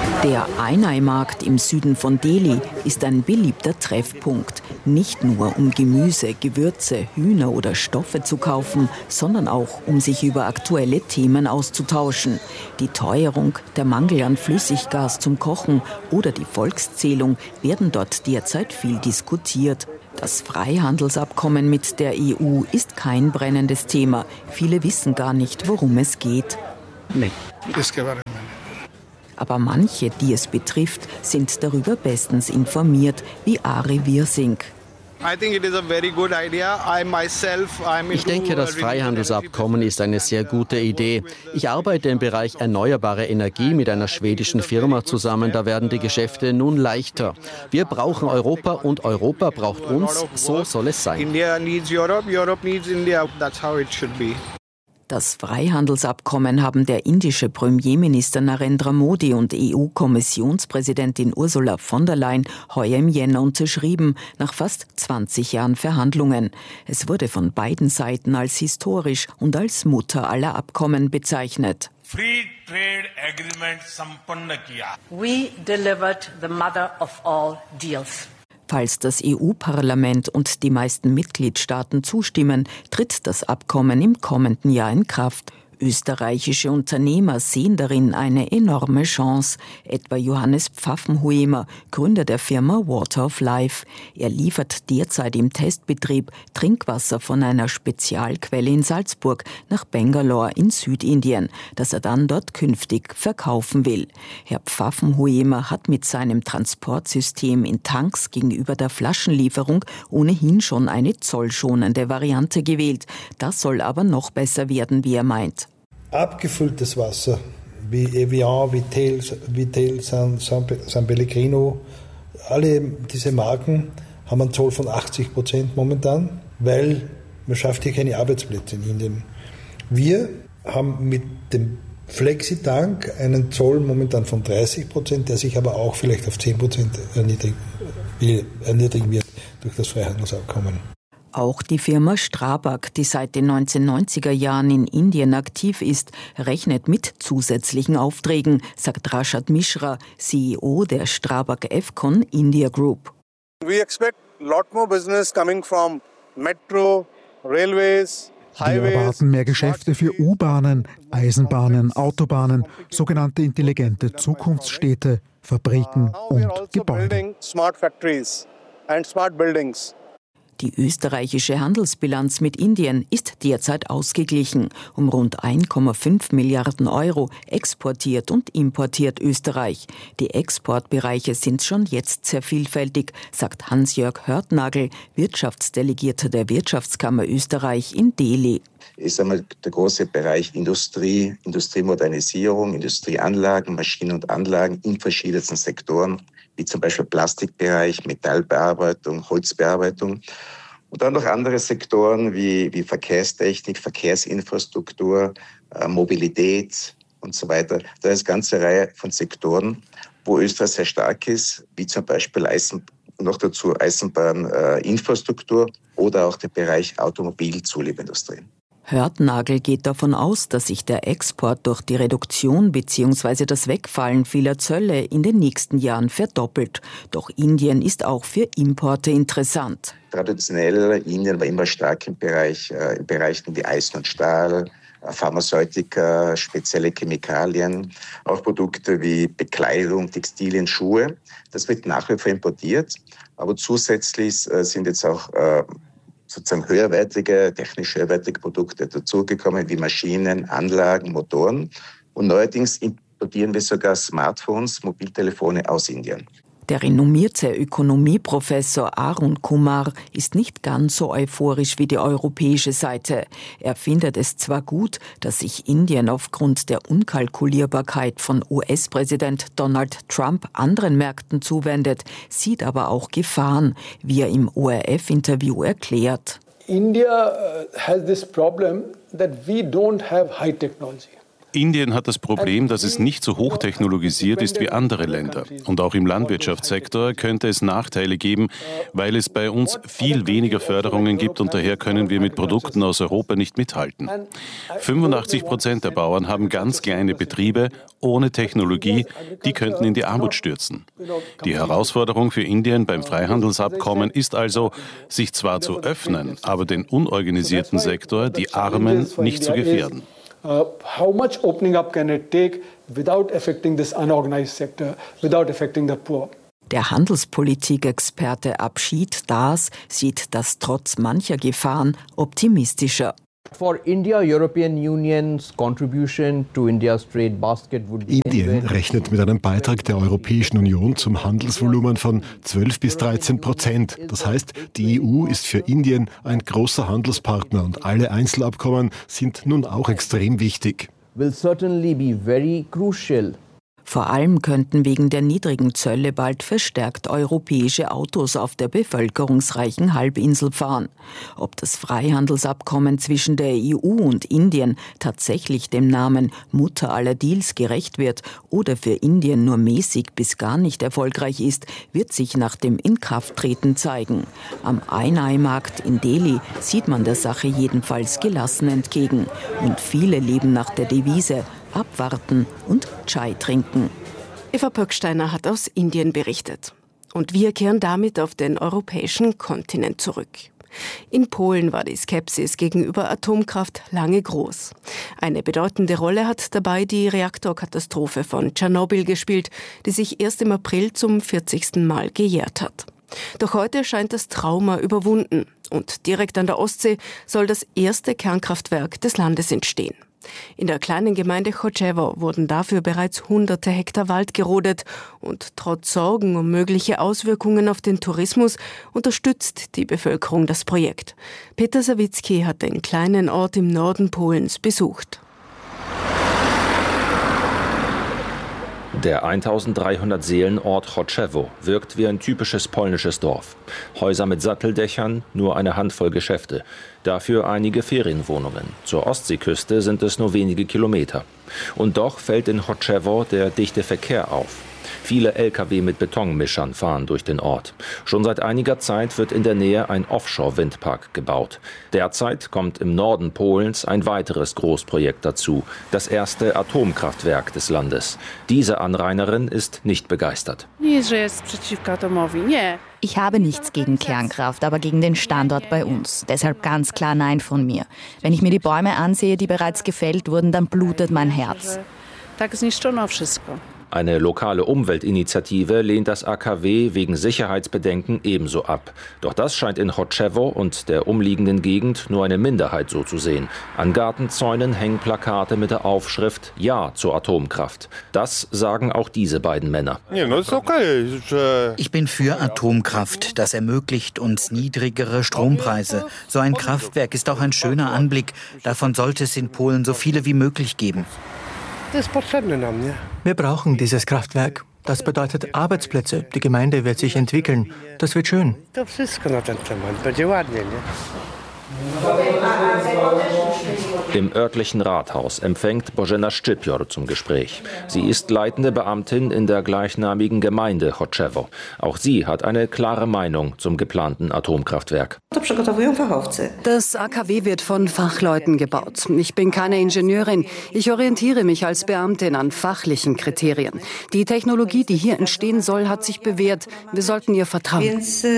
Der Ainai-Markt im Süden von Delhi ist ein beliebter Treffpunkt. Nicht nur um Gemüse, Gewürze, Hühner oder Stoffe zu kaufen, sondern auch um sich über aktuelle Themen auszutauschen. Die Teuerung, der Mangel an Flüssiggas zum Kochen oder die Volkszählung werden dort derzeit viel diskutiert. Das Freihandelsabkommen mit der E U ist kein brennendes Thema. Viele wissen gar nicht, worum es geht. Nee. Aber manche, die es betrifft, sind darüber bestens informiert, wie Ari Wirsing. Ich denke, das Freihandelsabkommen ist eine sehr gute Idee. Ich arbeite im Bereich erneuerbare Energie mit einer schwedischen Firma zusammen. Da werden die Geschäfte nun leichter. Wir brauchen Europa und Europa braucht uns. So soll es sein. Das Freihandelsabkommen haben der indische Premierminister Narendra Modi und E U-Kommissionspräsidentin Ursula von der Leyen heuer im Jänner unterschrieben, nach fast zwanzig Jahren Verhandlungen. Es wurde von beiden Seiten als historisch und als Mutter aller Abkommen bezeichnet. Free Trade Agreement sampanna kiya. We delivered the mother of all deals. Falls das E U-Parlament und die meisten Mitgliedstaaten zustimmen, tritt das Abkommen im kommenden Jahr in Kraft. Österreichische Unternehmer sehen darin eine enorme Chance, etwa Johannes Pfaffenhuemer, Gründer der Firma Water of Life. Er liefert derzeit im Testbetrieb Trinkwasser von einer Spezialquelle in Salzburg nach Bangalore in Südindien, das er dann dort künftig verkaufen will. Herr Pfaffenhuemer hat mit seinem Transportsystem in Tanks gegenüber der Flaschenlieferung ohnehin schon eine zollschonende Variante gewählt. Das soll aber noch besser werden, wie er meint. Abgefülltes Wasser wie Evian, Vitel, Vitel San, San, San Pellegrino, alle diese Marken haben einen Zoll von achtzig Prozent momentan, weil man schafft hier keine Arbeitsplätze in Indien. Wir haben mit dem Flexitank einen Zoll momentan von dreißig Prozent, der sich aber auch vielleicht auf zehn Prozent erniedrigen, erniedrigen wird durch das Freihandelsabkommen. Auch die Firma Strabag, die seit den neunzehnhundertneunziger Jahren in Indien aktiv ist, rechnet mit zusätzlichen Aufträgen, sagt Rashad Mishra, C E O der Strabag Efcon India Group. We expect a lot more business coming from metro, railways. Wir erwarten mehr Geschäfte für U-Bahnen, Eisenbahnen, Autobahnen, sogenannte intelligente Zukunftsstädte, Fabriken und Gebäude. Die österreichische Handelsbilanz mit Indien ist derzeit ausgeglichen. Um rund ein Komma fünf Milliarden Euro exportiert und importiert Österreich. Die Exportbereiche sind schon jetzt sehr vielfältig, sagt Hans-Jörg Hörtnagel, Wirtschaftsdelegierter der Wirtschaftskammer Österreich in Delhi. Ist einmal der große Bereich Industrie, Industriemodernisierung, Industrieanlagen, Maschinen und Anlagen in verschiedensten Sektoren, wie zum Beispiel Plastikbereich, Metallbearbeitung, Holzbearbeitung. Und dann noch andere Sektoren wie, wie Verkehrstechnik, Verkehrsinfrastruktur, äh, Mobilität und so weiter. Da ist eine ganze Reihe von Sektoren, wo Österreich sehr stark ist, wie zum Beispiel Eisen, noch dazu Eisenbahninfrastruktur äh, oder auch der Bereich Automobilzulieferindustrie. Hörtnagel geht davon aus, dass sich der Export durch die Reduktion bzw. das Wegfallen vieler Zölle in den nächsten Jahren verdoppelt. Doch Indien ist auch für Importe interessant. Traditionell, Indien war immer stark im Bereich, äh, in Bereichen wie Eisen und Stahl, äh, Pharmazeutika, spezielle Chemikalien, auch Produkte wie Bekleidung, Textilien, Schuhe. Das wird nach wie vor importiert, aber zusätzlich äh, sind jetzt auch äh, sozusagen höherwertige, technisch höherwertige Produkte dazugekommen, wie Maschinen, Anlagen, Motoren. Und neuerdings importieren wir sogar Smartphones, Mobiltelefone aus Indien. Der renommierte Ökonomieprofessor Arun Kumar ist nicht ganz so euphorisch wie die europäische Seite. Er findet es zwar gut, dass sich Indien aufgrund der Unkalkulierbarkeit von U S-Präsident Donald Trump anderen Märkten zuwendet, sieht aber auch Gefahren, wie er im O R F-Interview erklärt. India has this problem that we don't have high technology. Indien hat das Problem, dass es nicht so hochtechnologisiert ist wie andere Länder. Und auch im Landwirtschaftssektor könnte es Nachteile geben, weil es bei uns viel weniger Förderungen gibt und daher können wir mit Produkten aus Europa nicht mithalten. fünfundachtzig Prozent der Bauern haben ganz kleine Betriebe ohne Technologie, die könnten in die Armut stürzen. Die Herausforderung für Indien beim Freihandelsabkommen ist also, sich zwar zu öffnen, aber den unorganisierten Sektor, die Armen, nicht zu gefährden. Uh, how much opening up can it take without affecting this unorganized sector, without affecting the poor? Der Handelspolitikexperte Abshid Das sieht das trotz mancher Gefahren optimistischer. For India, European Union's contribution to India's trade basket would be Indien rechnet mit einem Beitrag der Europäischen Union zum Handelsvolumen von zwölf bis dreizehn Prozent. Das heißt, die E U ist für Indien ein großer Handelspartner und alle Einzelabkommen sind nun auch extrem wichtig. Will certainly be very crucial. Vor allem könnten wegen der niedrigen Zölle bald verstärkt europäische Autos auf der bevölkerungsreichen Halbinsel fahren. Ob das Freihandelsabkommen zwischen der E U und Indien tatsächlich dem Namen Mutter aller Deals gerecht wird oder für Indien nur mäßig bis gar nicht erfolgreich ist, wird sich nach dem Inkrafttreten zeigen. Am Einei-Markt in Delhi sieht man der Sache jedenfalls gelassen entgegen. Und viele leben nach der Devise abwarten und Chai trinken. Eva Pöcksteiner hat aus Indien berichtet. Und wir kehren damit auf den europäischen Kontinent zurück. In Polen war die Skepsis gegenüber Atomkraft lange groß. Eine bedeutende Rolle hat dabei die Reaktorkatastrophe von Tschernobyl gespielt, die sich erst im April zum vierzigsten Mal gejährt hat. Doch heute scheint das Trauma überwunden und direkt an der Ostsee soll das erste Kernkraftwerk des Landes entstehen. In der kleinen Gemeinde Choczewo wurden dafür bereits hunderte Hektar Wald gerodet und trotz Sorgen um mögliche Auswirkungen auf den Tourismus unterstützt die Bevölkerung das Projekt. Peter Sawicki hat den kleinen Ort im Norden Polens besucht. Der eintausenddreihundert Seelen-Ort Choczewo wirkt wie ein typisches polnisches Dorf. Häuser mit Satteldächern, nur eine Handvoll Geschäfte. Dafür einige Ferienwohnungen. Zur Ostseeküste sind es nur wenige Kilometer. Und doch fällt in Choczewo der dichte Verkehr auf. Viele L K W mit Betonmischern fahren durch den Ort. Schon seit einiger Zeit wird in der Nähe ein Offshore-Windpark gebaut. Derzeit kommt im Norden Polens ein weiteres Großprojekt dazu, das erste Atomkraftwerk des Landes. Diese Anrainerin ist nicht begeistert. Ich habe nichts gegen Kernkraft, aber gegen den Standort bei uns. Deshalb ganz klar Nein von mir. Wenn ich mir die Bäume ansehe, die bereits gefällt wurden, dann blutet mein Herz. Eine lokale Umweltinitiative lehnt das A K W wegen Sicherheitsbedenken ebenso ab. Doch das scheint in Choczewo und der umliegenden Gegend nur eine Minderheit so zu sehen. An Gartenzäunen hängen Plakate mit der Aufschrift Ja zur Atomkraft. Das sagen auch diese beiden Männer. Ich bin für Atomkraft. Das ermöglicht uns niedrigere Strompreise. So ein Kraftwerk ist auch ein schöner Anblick. Davon sollte es in Polen so viele wie möglich geben. Wir brauchen dieses Kraftwerk. Das bedeutet Arbeitsplätze. Die Gemeinde wird sich entwickeln. Das wird schön. Im örtlichen Rathaus empfängt Bożena Szczypior zum Gespräch. Sie ist leitende Beamtin in der gleichnamigen Gemeinde Choczewo. Auch sie hat eine klare Meinung zum geplanten Atomkraftwerk. Das A K W wird von Fachleuten gebaut. Ich bin keine Ingenieurin. Ich orientiere mich als Beamtin an fachlichen Kriterien. Die Technologie, die hier entstehen soll, hat sich bewährt. Wir sollten ihr vertrauen.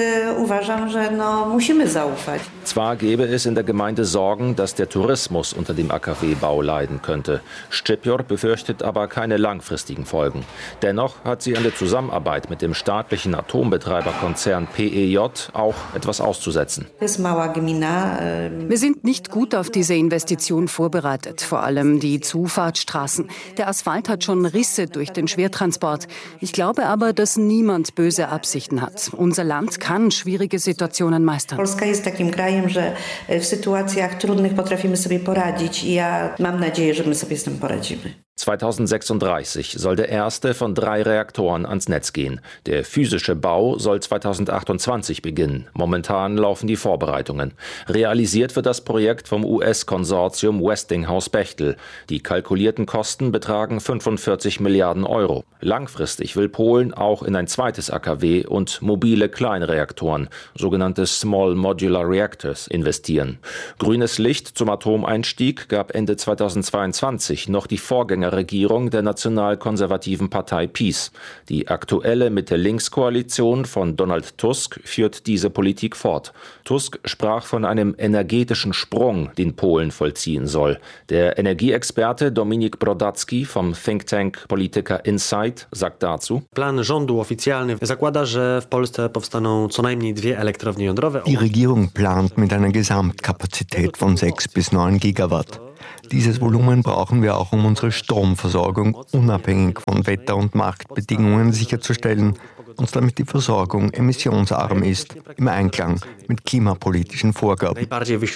Zwar gäbe es in der Gemeinde Sorgen, dass der Tourismus unter dem A K W-Bau leiden könnte. Szczypior befürchtet aber keine langfristigen Folgen. Dennoch hat sie an der Zusammenarbeit mit dem staatlichen Atombetreiberkonzern P E J auch etwas auszusetzen. Wir sind nicht gut auf diese Investition vorbereitet, vor allem die Zufahrtsstraßen. Der Asphalt hat schon Risse durch den Schwertransport. Ich glaube aber, dass niemand böse Absichten hat. Unser Land kann schwierige Situationen meistern. Polska jest takim krajem, że w sytuacjach trudnych potrafimy sobie poradzić i ja mam nadzieję, że my sobie z tym poradzimy. zweitausendsechsunddreißig soll der erste von drei Reaktoren ans Netz gehen. Der physische Bau soll zweitausendachtundzwanzig beginnen. Momentan laufen die Vorbereitungen. Realisiert wird das Projekt vom U S-Konsortium Westinghouse-Bechtel. Die kalkulierten Kosten betragen fünfundvierzig Milliarden Euro. Langfristig will Polen auch in ein zweites A K W und mobile Kleinreaktoren, sogenannte Small Modular Reactors, investieren. Grünes Licht zum Atomeinstieg gab Ende zweitausendzweiundzwanzig noch die Vorgängerregierung der nationalkonservativen Partei PiS. Die aktuelle Mitte-Links-Koalition von Donald Tusk führt diese Politik fort. Tusk sprach von einem energetischen Sprung, den Polen vollziehen soll. Der Energieexperte Dominik Brodacki vom Think Tank Polityka Insight sagt dazu: Plan rządu oficjalny zakłada, że w Polsce powstaną co najmniej dwie elektrownie jądrowe. Die Regierung plant mit einer Gesamtkapazität von sechs bis neun Gigawatt. Dieses Volumen brauchen wir auch, um unsere Stromversorgung unabhängig von Wetter- und Marktbedingungen sicherzustellen und damit die Versorgung emissionsarm ist, im Einklang mit klimapolitischen Vorgaben.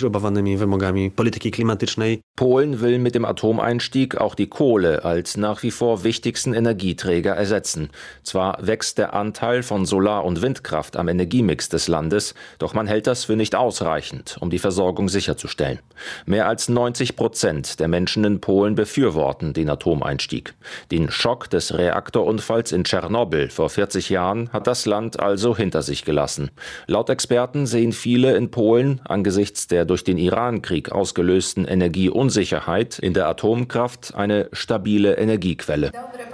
Polen will mit dem Atomeinstieg auch die Kohle als nach wie vor wichtigsten Energieträger ersetzen. Zwar wächst der Anteil von Solar- und Windkraft am Energiemix des Landes, doch man hält das für nicht ausreichend, um die Versorgung sicherzustellen. Mehr als neunzig Prozent der Menschen in Polen befürworten den Atomeinstieg. Den Schock des Reaktorunfalls in Tschernobyl vor vierzig Jahren hat das Land also hinter sich gelassen. Laut Experten sehen viele in Polen angesichts der durch den Irankrieg ausgelösten Energieunsicherheit in der Atomkraft eine stabile Energiequelle.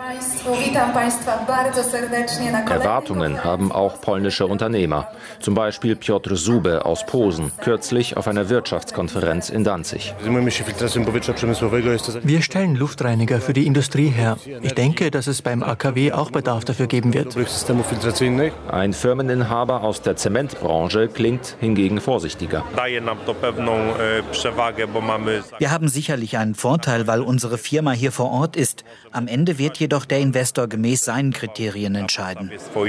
Erwartungen haben auch polnische Unternehmer. Zum Beispiel Piotr Zube aus Posen, kürzlich auf einer Wirtschaftskonferenz in Danzig. Wir stellen Luftreiniger für die Industrie her. Ich denke, dass es beim A K W auch Bedarf dafür geben wird. Ein Firmeninhaber aus der Zementbranche klingt hingegen vorsichtiger. Wir haben sicherlich einen Vorteil, weil unsere Firma hier vor Ort ist. Am Ende wird jedoch der Investor gemäß seinen Kriterien entscheiden.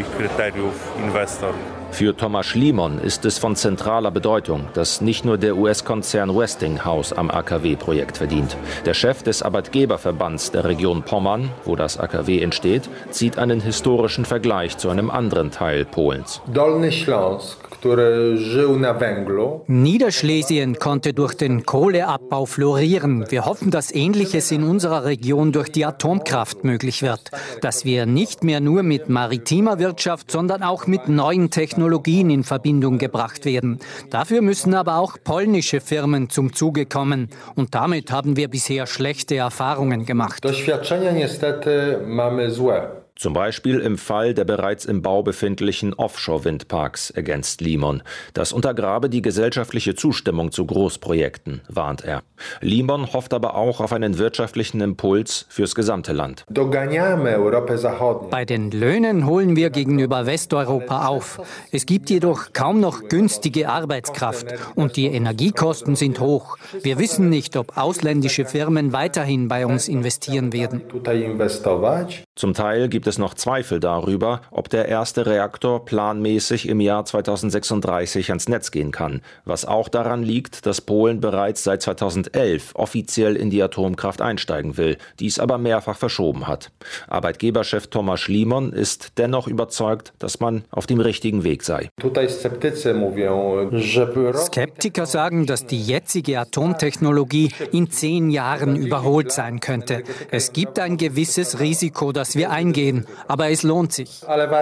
Für Tomasz Limon ist es von zentraler Bedeutung, dass nicht nur der U S-Konzern Westinghouse am A K W-Projekt verdient. Der Chef des Arbeitgeberverbands der Region Pommern, wo das A K W entsteht, zieht einen historischen Vergleich zu einem anderen Teil Polens. Niederschlesien konnte durch den Kohleabbau florieren. Wir hoffen, dass Ähnliches in unserer Region durch die Atomkraft möglich wird. Dass wir nicht mehr nur mit maritimer Wirtschaft, sondern auch mit neuen Technologien in Verbindung gebracht werden. Dafür müssen aber auch polnische Firmen zum Zuge kommen. Und damit haben wir bisher schlechte Erfahrungen gemacht. Zum Beispiel im Fall der bereits im Bau befindlichen Offshore-Windparks, ergänzt Limon. Das untergrabe die gesellschaftliche Zustimmung zu Großprojekten, warnt er. Limon hofft aber auch auf einen wirtschaftlichen Impuls fürs gesamte Land. Bei den Löhnen holen wir gegenüber Westeuropa auf. Es gibt jedoch kaum noch günstige Arbeitskraft und die Energiekosten sind hoch. Wir wissen nicht, ob ausländische Firmen weiterhin bei uns investieren werden. Zum Teil gibt es noch Zweifel darüber, ob der erste Reaktor planmäßig im Jahr zweitausendsechsunddreißig ans Netz gehen kann, was auch daran liegt, dass Polen bereits seit zweitausendelf offiziell in die Atomkraft einsteigen will, dies aber mehrfach verschoben hat. Arbeitgeberchef Tomasz Limon ist dennoch überzeugt, dass man auf dem richtigen Weg sei. Skeptiker sagen, dass die jetzige Atomtechnologie in zehn Jahren überholt sein könnte. Es gibt ein gewisses Risiko, das wir eingehen, aber es lohnt sich.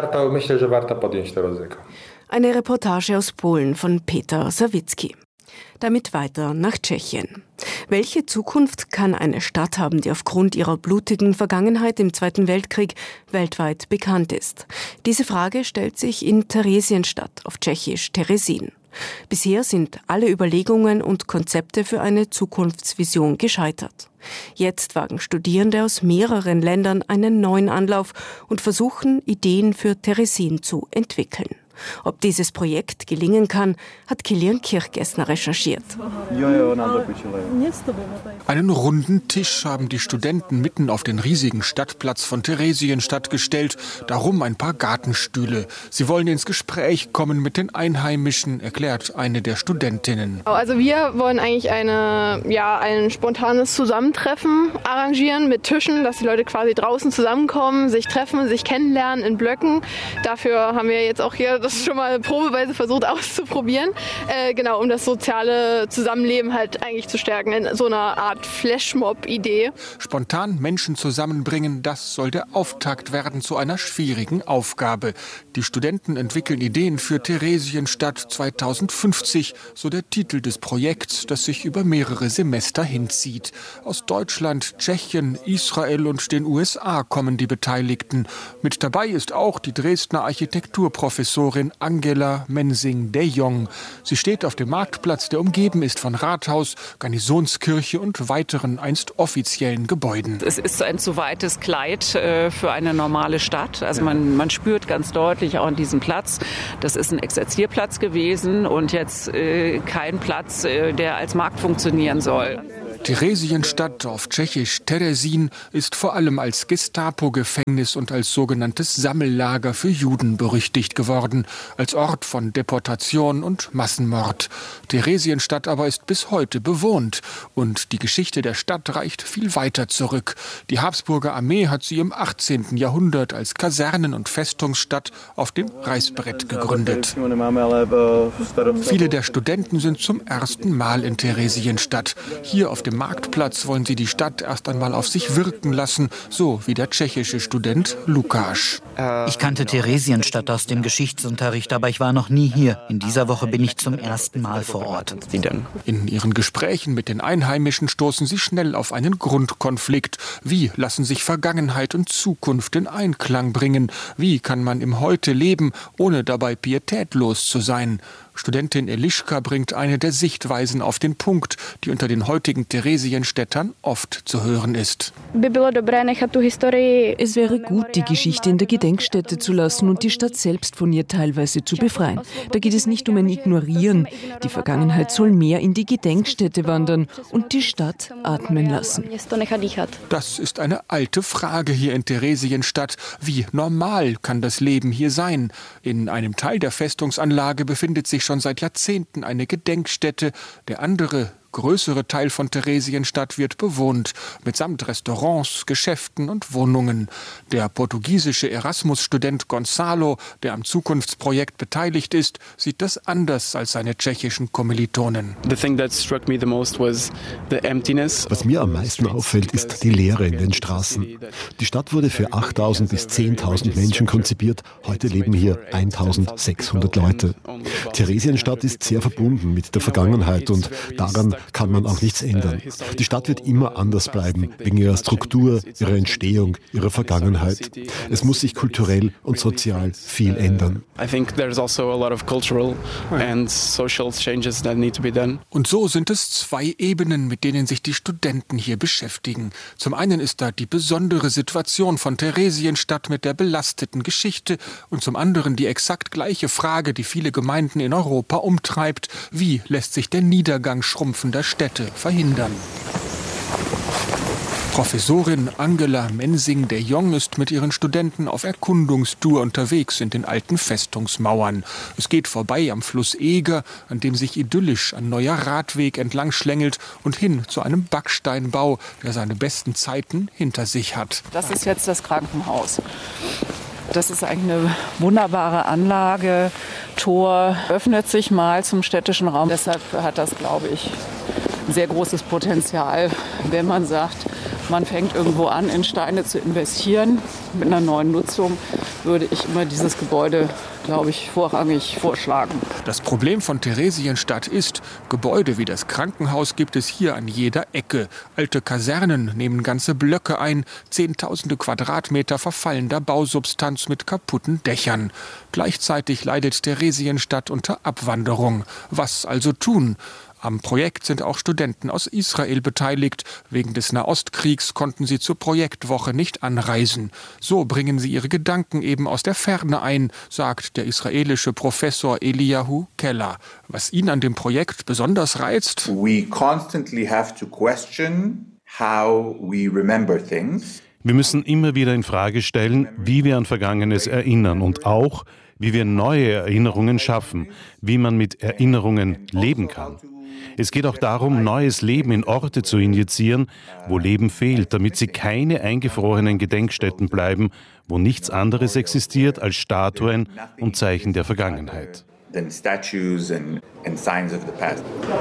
Eine Reportage aus Polen von Peter Sawicki. Damit weiter nach Tschechien. Welche Zukunft kann eine Stadt haben, die aufgrund ihrer blutigen Vergangenheit im Zweiten Weltkrieg weltweit bekannt ist? Diese Frage stellt sich in Theresienstadt, auf Tschechisch Terezín. Bisher sind alle Überlegungen und Konzepte für eine Zukunftsvision gescheitert. Jetzt wagen Studierende aus mehreren Ländern einen neuen Anlauf und versuchen, Ideen für Terezín zu entwickeln. Ob dieses Projekt gelingen kann, hat Kilian Kirchgessner recherchiert. Einen runden Tisch haben die Studenten mitten auf den riesigen Stadtplatz von Theresienstadt gestellt, darum ein paar Gartenstühle. Sie wollen ins Gespräch kommen mit den Einheimischen, erklärt eine der Studentinnen. Also wir wollen eigentlich eine, ja, ein spontanes Zusammentreffen arrangieren mit Tischen, dass die Leute quasi draußen zusammenkommen, sich treffen, sich kennenlernen in Blöcken. Dafür haben wir jetzt auch hier das schon mal probeweise versucht auszuprobieren. Äh, genau, um das soziale Zusammenleben halt eigentlich zu stärken in so einer Art Flashmob-Idee. Spontan Menschen zusammenbringen, das soll der Auftakt werden zu einer schwierigen Aufgabe. Die Studenten entwickeln Ideen für Theresienstadt zweitausendfünfzig, so der Titel des Projekts, das sich über mehrere Semester hinzieht. Aus Deutschland, Tschechien, Israel und den U S A kommen die Beteiligten. Mit dabei ist auch die Dresdner Architekturprofessorin Angela Mensing-de Jong. Sie steht auf dem Marktplatz, der umgeben ist von Rathaus, Garnisonskirche und weiteren einst offiziellen Gebäuden. Es ist ein zu weites Kleid äh, für eine normale Stadt. Also man, man spürt ganz deutlich auch an diesem Platz, das ist ein Exerzierplatz gewesen und jetzt äh, kein Platz, äh, der als Markt funktionieren soll. Theresienstadt, auf Tschechisch Terezín, ist vor allem als Gestapo-Gefängnis und als sogenanntes Sammellager für Juden berüchtigt geworden, als Ort von Deportation und Massenmord. Theresienstadt aber ist bis heute bewohnt und die Geschichte der Stadt reicht viel weiter zurück. Die Habsburger Armee hat sie im achtzehnten Jahrhundert als Kasernen- und Festungsstadt auf dem Reißbrett gegründet. Viele der Studenten sind zum ersten Mal in Theresienstadt. Hier auf dem Marktplatz wollen sie die Stadt erst einmal auf sich wirken lassen, so wie der tschechische Student Lukáš. Ich kannte Theresienstadt aus dem Geschichtsunterricht, aber ich war noch nie hier. In dieser Woche bin ich zum ersten Mal vor Ort. In ihren Gesprächen mit den Einheimischen stoßen sie schnell auf einen Grundkonflikt. Wie lassen sich Vergangenheit und Zukunft in Einklang bringen? Wie kann man im Heute leben, ohne dabei pietätlos zu sein? Studentin Eliška bringt eine der Sichtweisen auf den Punkt, die unter den heutigen Theresienstädtern oft zu hören ist. Es wäre gut, die Geschichte in der Gedenkstätte zu lassen und die Stadt selbst von ihr teilweise zu befreien. Da geht es nicht um ein Ignorieren. Die Vergangenheit soll mehr in die Gedenkstätte wandern und die Stadt atmen lassen. Das ist eine alte Frage hier in Theresienstadt. Wie normal kann das Leben hier sein? In einem Teil der Festungsanlage befindet sich schon seit Jahrzehnten eine Gedenkstätte. Der andere, größere Teil von Theresienstadt wird bewohnt, mitsamt Restaurants, Geschäften und Wohnungen. Der portugiesische Erasmus-Student Gonzalo, der am Zukunftsprojekt beteiligt ist, sieht das anders als seine tschechischen Kommilitonen. Was mir am meisten auffällt, ist die Leere in den Straßen. Die Stadt wurde für achttausend bis zehntausend Menschen konzipiert. Heute leben hier eintausendsechshundert Leute. Theresienstadt ist sehr verbunden mit der Vergangenheit und daran kann man auch nichts ändern. Die Stadt wird immer anders bleiben, wegen ihrer Struktur, ihrer Entstehung, ihrer Vergangenheit. Es muss sich kulturell und sozial viel ändern. Und so sind es zwei Ebenen, mit denen sich die Studenten hier beschäftigen. Zum einen ist da die besondere Situation von Theresienstadt mit der belasteten Geschichte und zum anderen die exakt gleiche Frage, die viele Gemeinden in Europa umtreibt: Wie lässt sich der Niedergang schrumpfender Städte verhindern? Professorin Angela Mensing-de Jong ist mit ihren Studenten auf Erkundungstour unterwegs in den alten Festungsmauern. Es geht vorbei am Fluss Eger, an dem sich idyllisch ein neuer Radweg entlang schlängelt und hin zu einem Backsteinbau, der seine besten Zeiten hinter sich hat. Das ist jetzt das Krankenhaus. Das ist eigentlich eine wunderbare Anlage. Tor öffnet sich mal zum städtischen Raum. Deshalb hat das, glaube ich, ein sehr großes Potenzial, wenn man sagt, man fängt irgendwo an, in Steine zu investieren. Mit einer neuen Nutzung würde ich immer dieses Gebäude, glaube ich, vorrangig vorschlagen. Das Problem von Theresienstadt ist, Gebäude wie das Krankenhaus gibt es hier an jeder Ecke. Alte Kasernen nehmen ganze Blöcke ein, zehntausende Quadratmeter verfallender Bausubstanz mit kaputten Dächern. Gleichzeitig leidet Theresienstadt unter Abwanderung. Was also tun? Am Projekt sind auch Studenten aus Israel beteiligt. Wegen des Nahostkriegs konnten sie zur Projektwoche nicht anreisen. So bringen sie ihre Gedanken eben aus der Ferne ein, sagt der israelische Professor Eliyahu Keller. Was ihn an dem Projekt besonders reizt: We constantly have to question how we remember things. Wir müssen immer wieder in Frage stellen, wie wir an Vergangenes erinnern und auch, wie wir neue Erinnerungen schaffen, wie man mit Erinnerungen leben kann. Es geht auch darum, neues Leben in Orte zu injizieren, wo Leben fehlt, damit sie keine eingefrorenen Gedenkstätten bleiben, wo nichts anderes existiert als Statuen und Zeichen der Vergangenheit. Than statues and, and signs of the past.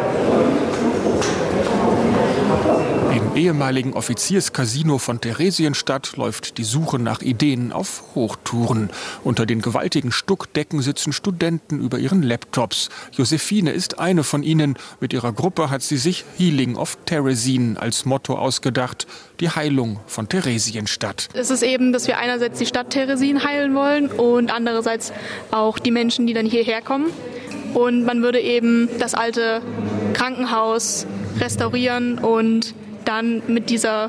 Im ehemaligen Offizierscasino von Theresienstadt läuft die Suche nach Ideen auf Hochtouren. Unter den gewaltigen Stuckdecken sitzen Studenten über ihren Laptops. Josephine ist eine von ihnen. Mit ihrer Gruppe hat sie sich Healing of Theresien als Motto ausgedacht. Die Heilung von Theresienstadt. Es ist eben, dass wir einerseits die Stadt Theresien heilen wollen und andererseits auch die Menschen, die dann hierher kommen. Und man würde eben das alte Krankenhaus restaurieren und dann mit dieser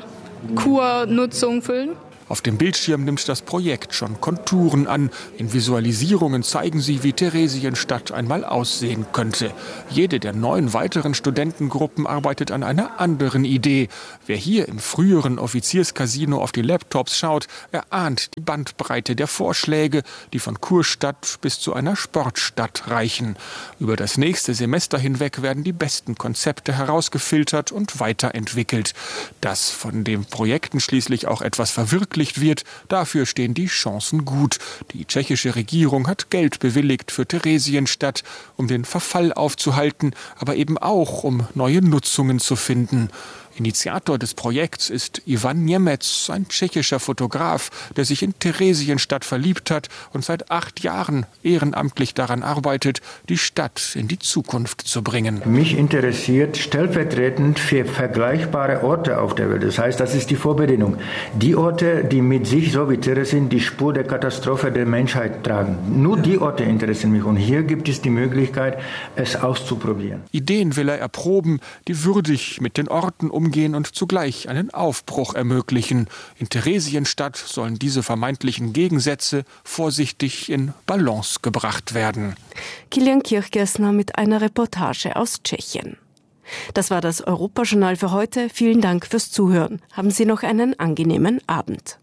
Kurnutzung füllen. Auf dem Bildschirm nimmt das Projekt schon Konturen an. In Visualisierungen zeigen sie, wie Theresienstadt einmal aussehen könnte. Jede der neun weiteren Studentengruppen arbeitet an einer anderen Idee. Wer hier im früheren Offizierscasino auf die Laptops schaut, erahnt die Bandbreite der Vorschläge, die von Kurstadt bis zu einer Sportstadt reichen. Über das nächste Semester hinweg werden die besten Konzepte herausgefiltert und weiterentwickelt. Dass von den Projekten schließlich auch etwas verwirklicht wird, dafür stehen die Chancen gut. Die tschechische Regierung hat Geld bewilligt für Theresienstadt, um den Verfall aufzuhalten, aber eben auch, um neue Nutzungen zu finden. Initiator des Projekts ist Ivan Němec, ein tschechischer Fotograf, der sich in Theresienstadt verliebt hat und seit acht Jahren ehrenamtlich daran arbeitet, die Stadt in die Zukunft zu bringen. Mich interessiert stellvertretend für vergleichbare Orte auf der Welt. Das heißt, das ist die Vorbedingung. Die Orte, die mit sich, so wie Theresien, die Spur der Katastrophe der Menschheit tragen. Nur die Orte interessieren mich. Und hier gibt es die Möglichkeit, es auszuprobieren. Ideen will er erproben, die würdig mit den Orten umgehen und zugleich einen Aufbruch ermöglichen. In Theresienstadt sollen diese vermeintlichen Gegensätze vorsichtig in Balance gebracht werden. Kilian Kirchgessner mit einer Reportage aus Tschechien. Das war das Europajournal für heute. Vielen Dank fürs Zuhören. Haben Sie noch einen angenehmen Abend.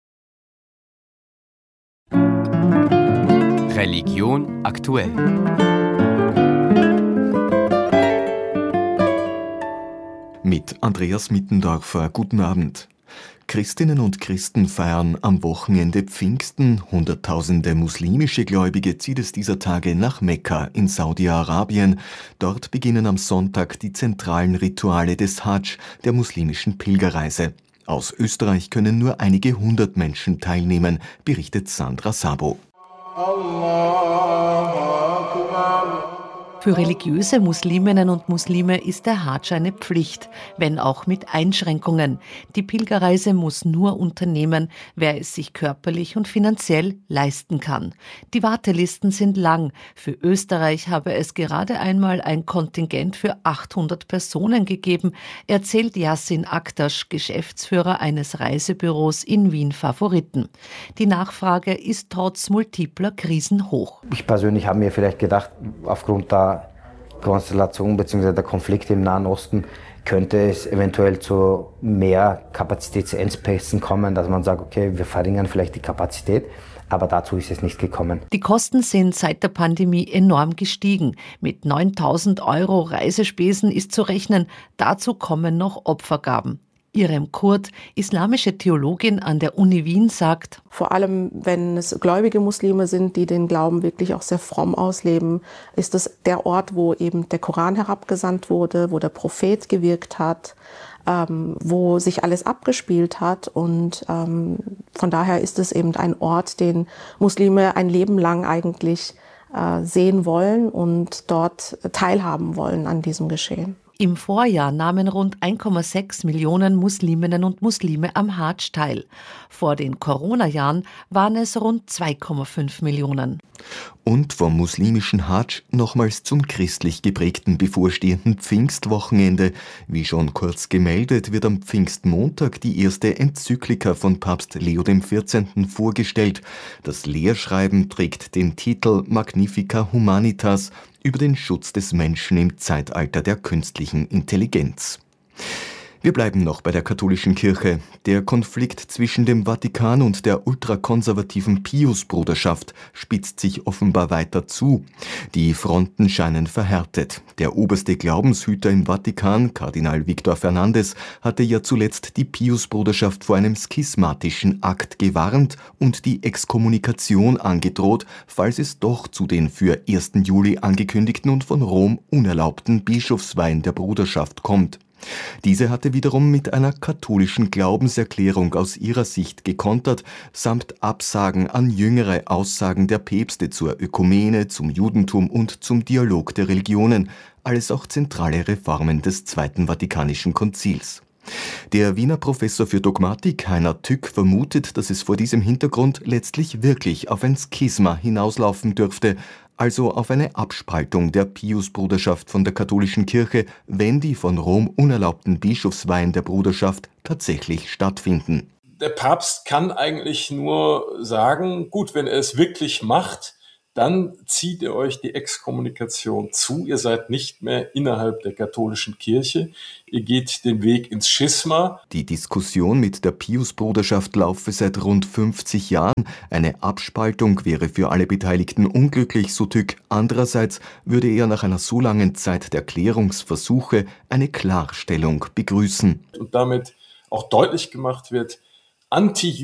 Religion aktuell. Mit Andreas Mittendorfer. Guten Abend. Christinnen und Christen feiern am Wochenende Pfingsten. Hunderttausende muslimische Gläubige zieht es dieser Tage nach Mekka in Saudi-Arabien. Dort beginnen am Sonntag die zentralen Rituale des Hadsch, der muslimischen Pilgerreise. Aus Österreich können nur einige hundert Menschen teilnehmen, berichtet Sandra Sabo. Für religiöse Musliminnen und Muslime ist der Hadsch eine Pflicht, wenn auch mit Einschränkungen. Die Pilgerreise muss nur unternehmen, wer es sich körperlich und finanziell leisten kann. Die Wartelisten sind lang. Für Österreich habe es gerade einmal ein Kontingent für achthundert Personen gegeben, erzählt Yassin Aktasch, Geschäftsführer eines Reisebüros in Wien Favoriten. Die Nachfrage ist trotz multipler Krisen hoch. Ich persönlich habe mir vielleicht gedacht, aufgrund der Konstellation bzw. der Konflikte im Nahen Osten könnte es eventuell zu mehr Kapazitätsengpässen kommen, dass man sagt, okay, wir verringern vielleicht die Kapazität, aber dazu ist es nicht gekommen. Die Kosten sind seit der Pandemie enorm gestiegen. Mit neuntausend Euro Reisespesen ist zu rechnen, dazu kommen noch Opfergaben. Irem Kurt, islamische Theologin an der Uni Wien, sagt: Vor allem, wenn es gläubige Muslime sind, die den Glauben wirklich auch sehr fromm ausleben, ist es der Ort, wo eben der Koran herabgesandt wurde, wo der Prophet gewirkt hat, ähm, wo sich alles abgespielt hat. Und ähm, von daher ist es eben ein Ort, den Muslime ein Leben lang eigentlich äh, sehen wollen und dort teilhaben wollen an diesem Geschehen. Im Vorjahr nahmen rund eins Komma sechs Millionen Musliminnen und Muslime am Hadsch teil. Vor den Corona-Jahren waren es rund zwei Komma fünf Millionen. Und vom muslimischen Hadsch nochmals zum christlich geprägten bevorstehenden Pfingstwochenende. Wie schon kurz gemeldet, wird am Pfingstmontag die erste Enzyklika von Papst Leo der vierzehnte. vorgestellt. Das Lehrschreiben trägt den Titel Magnifica Humanitas über den Schutz des Menschen im Zeitalter der künstlichen Intelligenz. Wir bleiben noch bei der katholischen Kirche. Der Konflikt zwischen dem Vatikan und der ultrakonservativen Pius-Bruderschaft spitzt sich offenbar weiter zu. Die Fronten scheinen verhärtet. Der oberste Glaubenshüter im Vatikan, Kardinal Victor Fernandez, hatte ja zuletzt die Pius-Bruderschaft vor einem schismatischen Akt gewarnt und die Exkommunikation angedroht, falls es doch zu den für ersten Juli angekündigten und von Rom unerlaubten Bischofsweihen der Bruderschaft kommt. Diese hatte wiederum mit einer katholischen Glaubenserklärung aus ihrer Sicht gekontert, samt Absagen an jüngere Aussagen der Päpste zur Ökumene, zum Judentum und zum Dialog der Religionen, alles auch zentrale Reformen des Zweiten Vatikanischen Konzils. Der Wiener Professor für Dogmatik Heiner Tück vermutet, dass es vor diesem Hintergrund letztlich wirklich auf ein Schisma hinauslaufen dürfte, also auf eine Abspaltung der Pius-Bruderschaft von der katholischen Kirche, wenn die von Rom unerlaubten Bischofsweihen der Bruderschaft tatsächlich stattfinden. Der Papst kann eigentlich nur sagen, gut, wenn er es wirklich macht, dann zieht ihr euch die Exkommunikation zu. Ihr seid nicht mehr innerhalb der katholischen Kirche. Ihr geht den Weg ins Schisma. Die Diskussion mit der Pius-Bruderschaft laufe seit rund fünfzig Jahren. Eine Abspaltung wäre für alle Beteiligten unglücklich, so Tück. Andererseits würde er nach einer so langen Zeit der Klärungsversuche eine Klarstellung begrüßen. Und damit auch deutlich gemacht wird, anti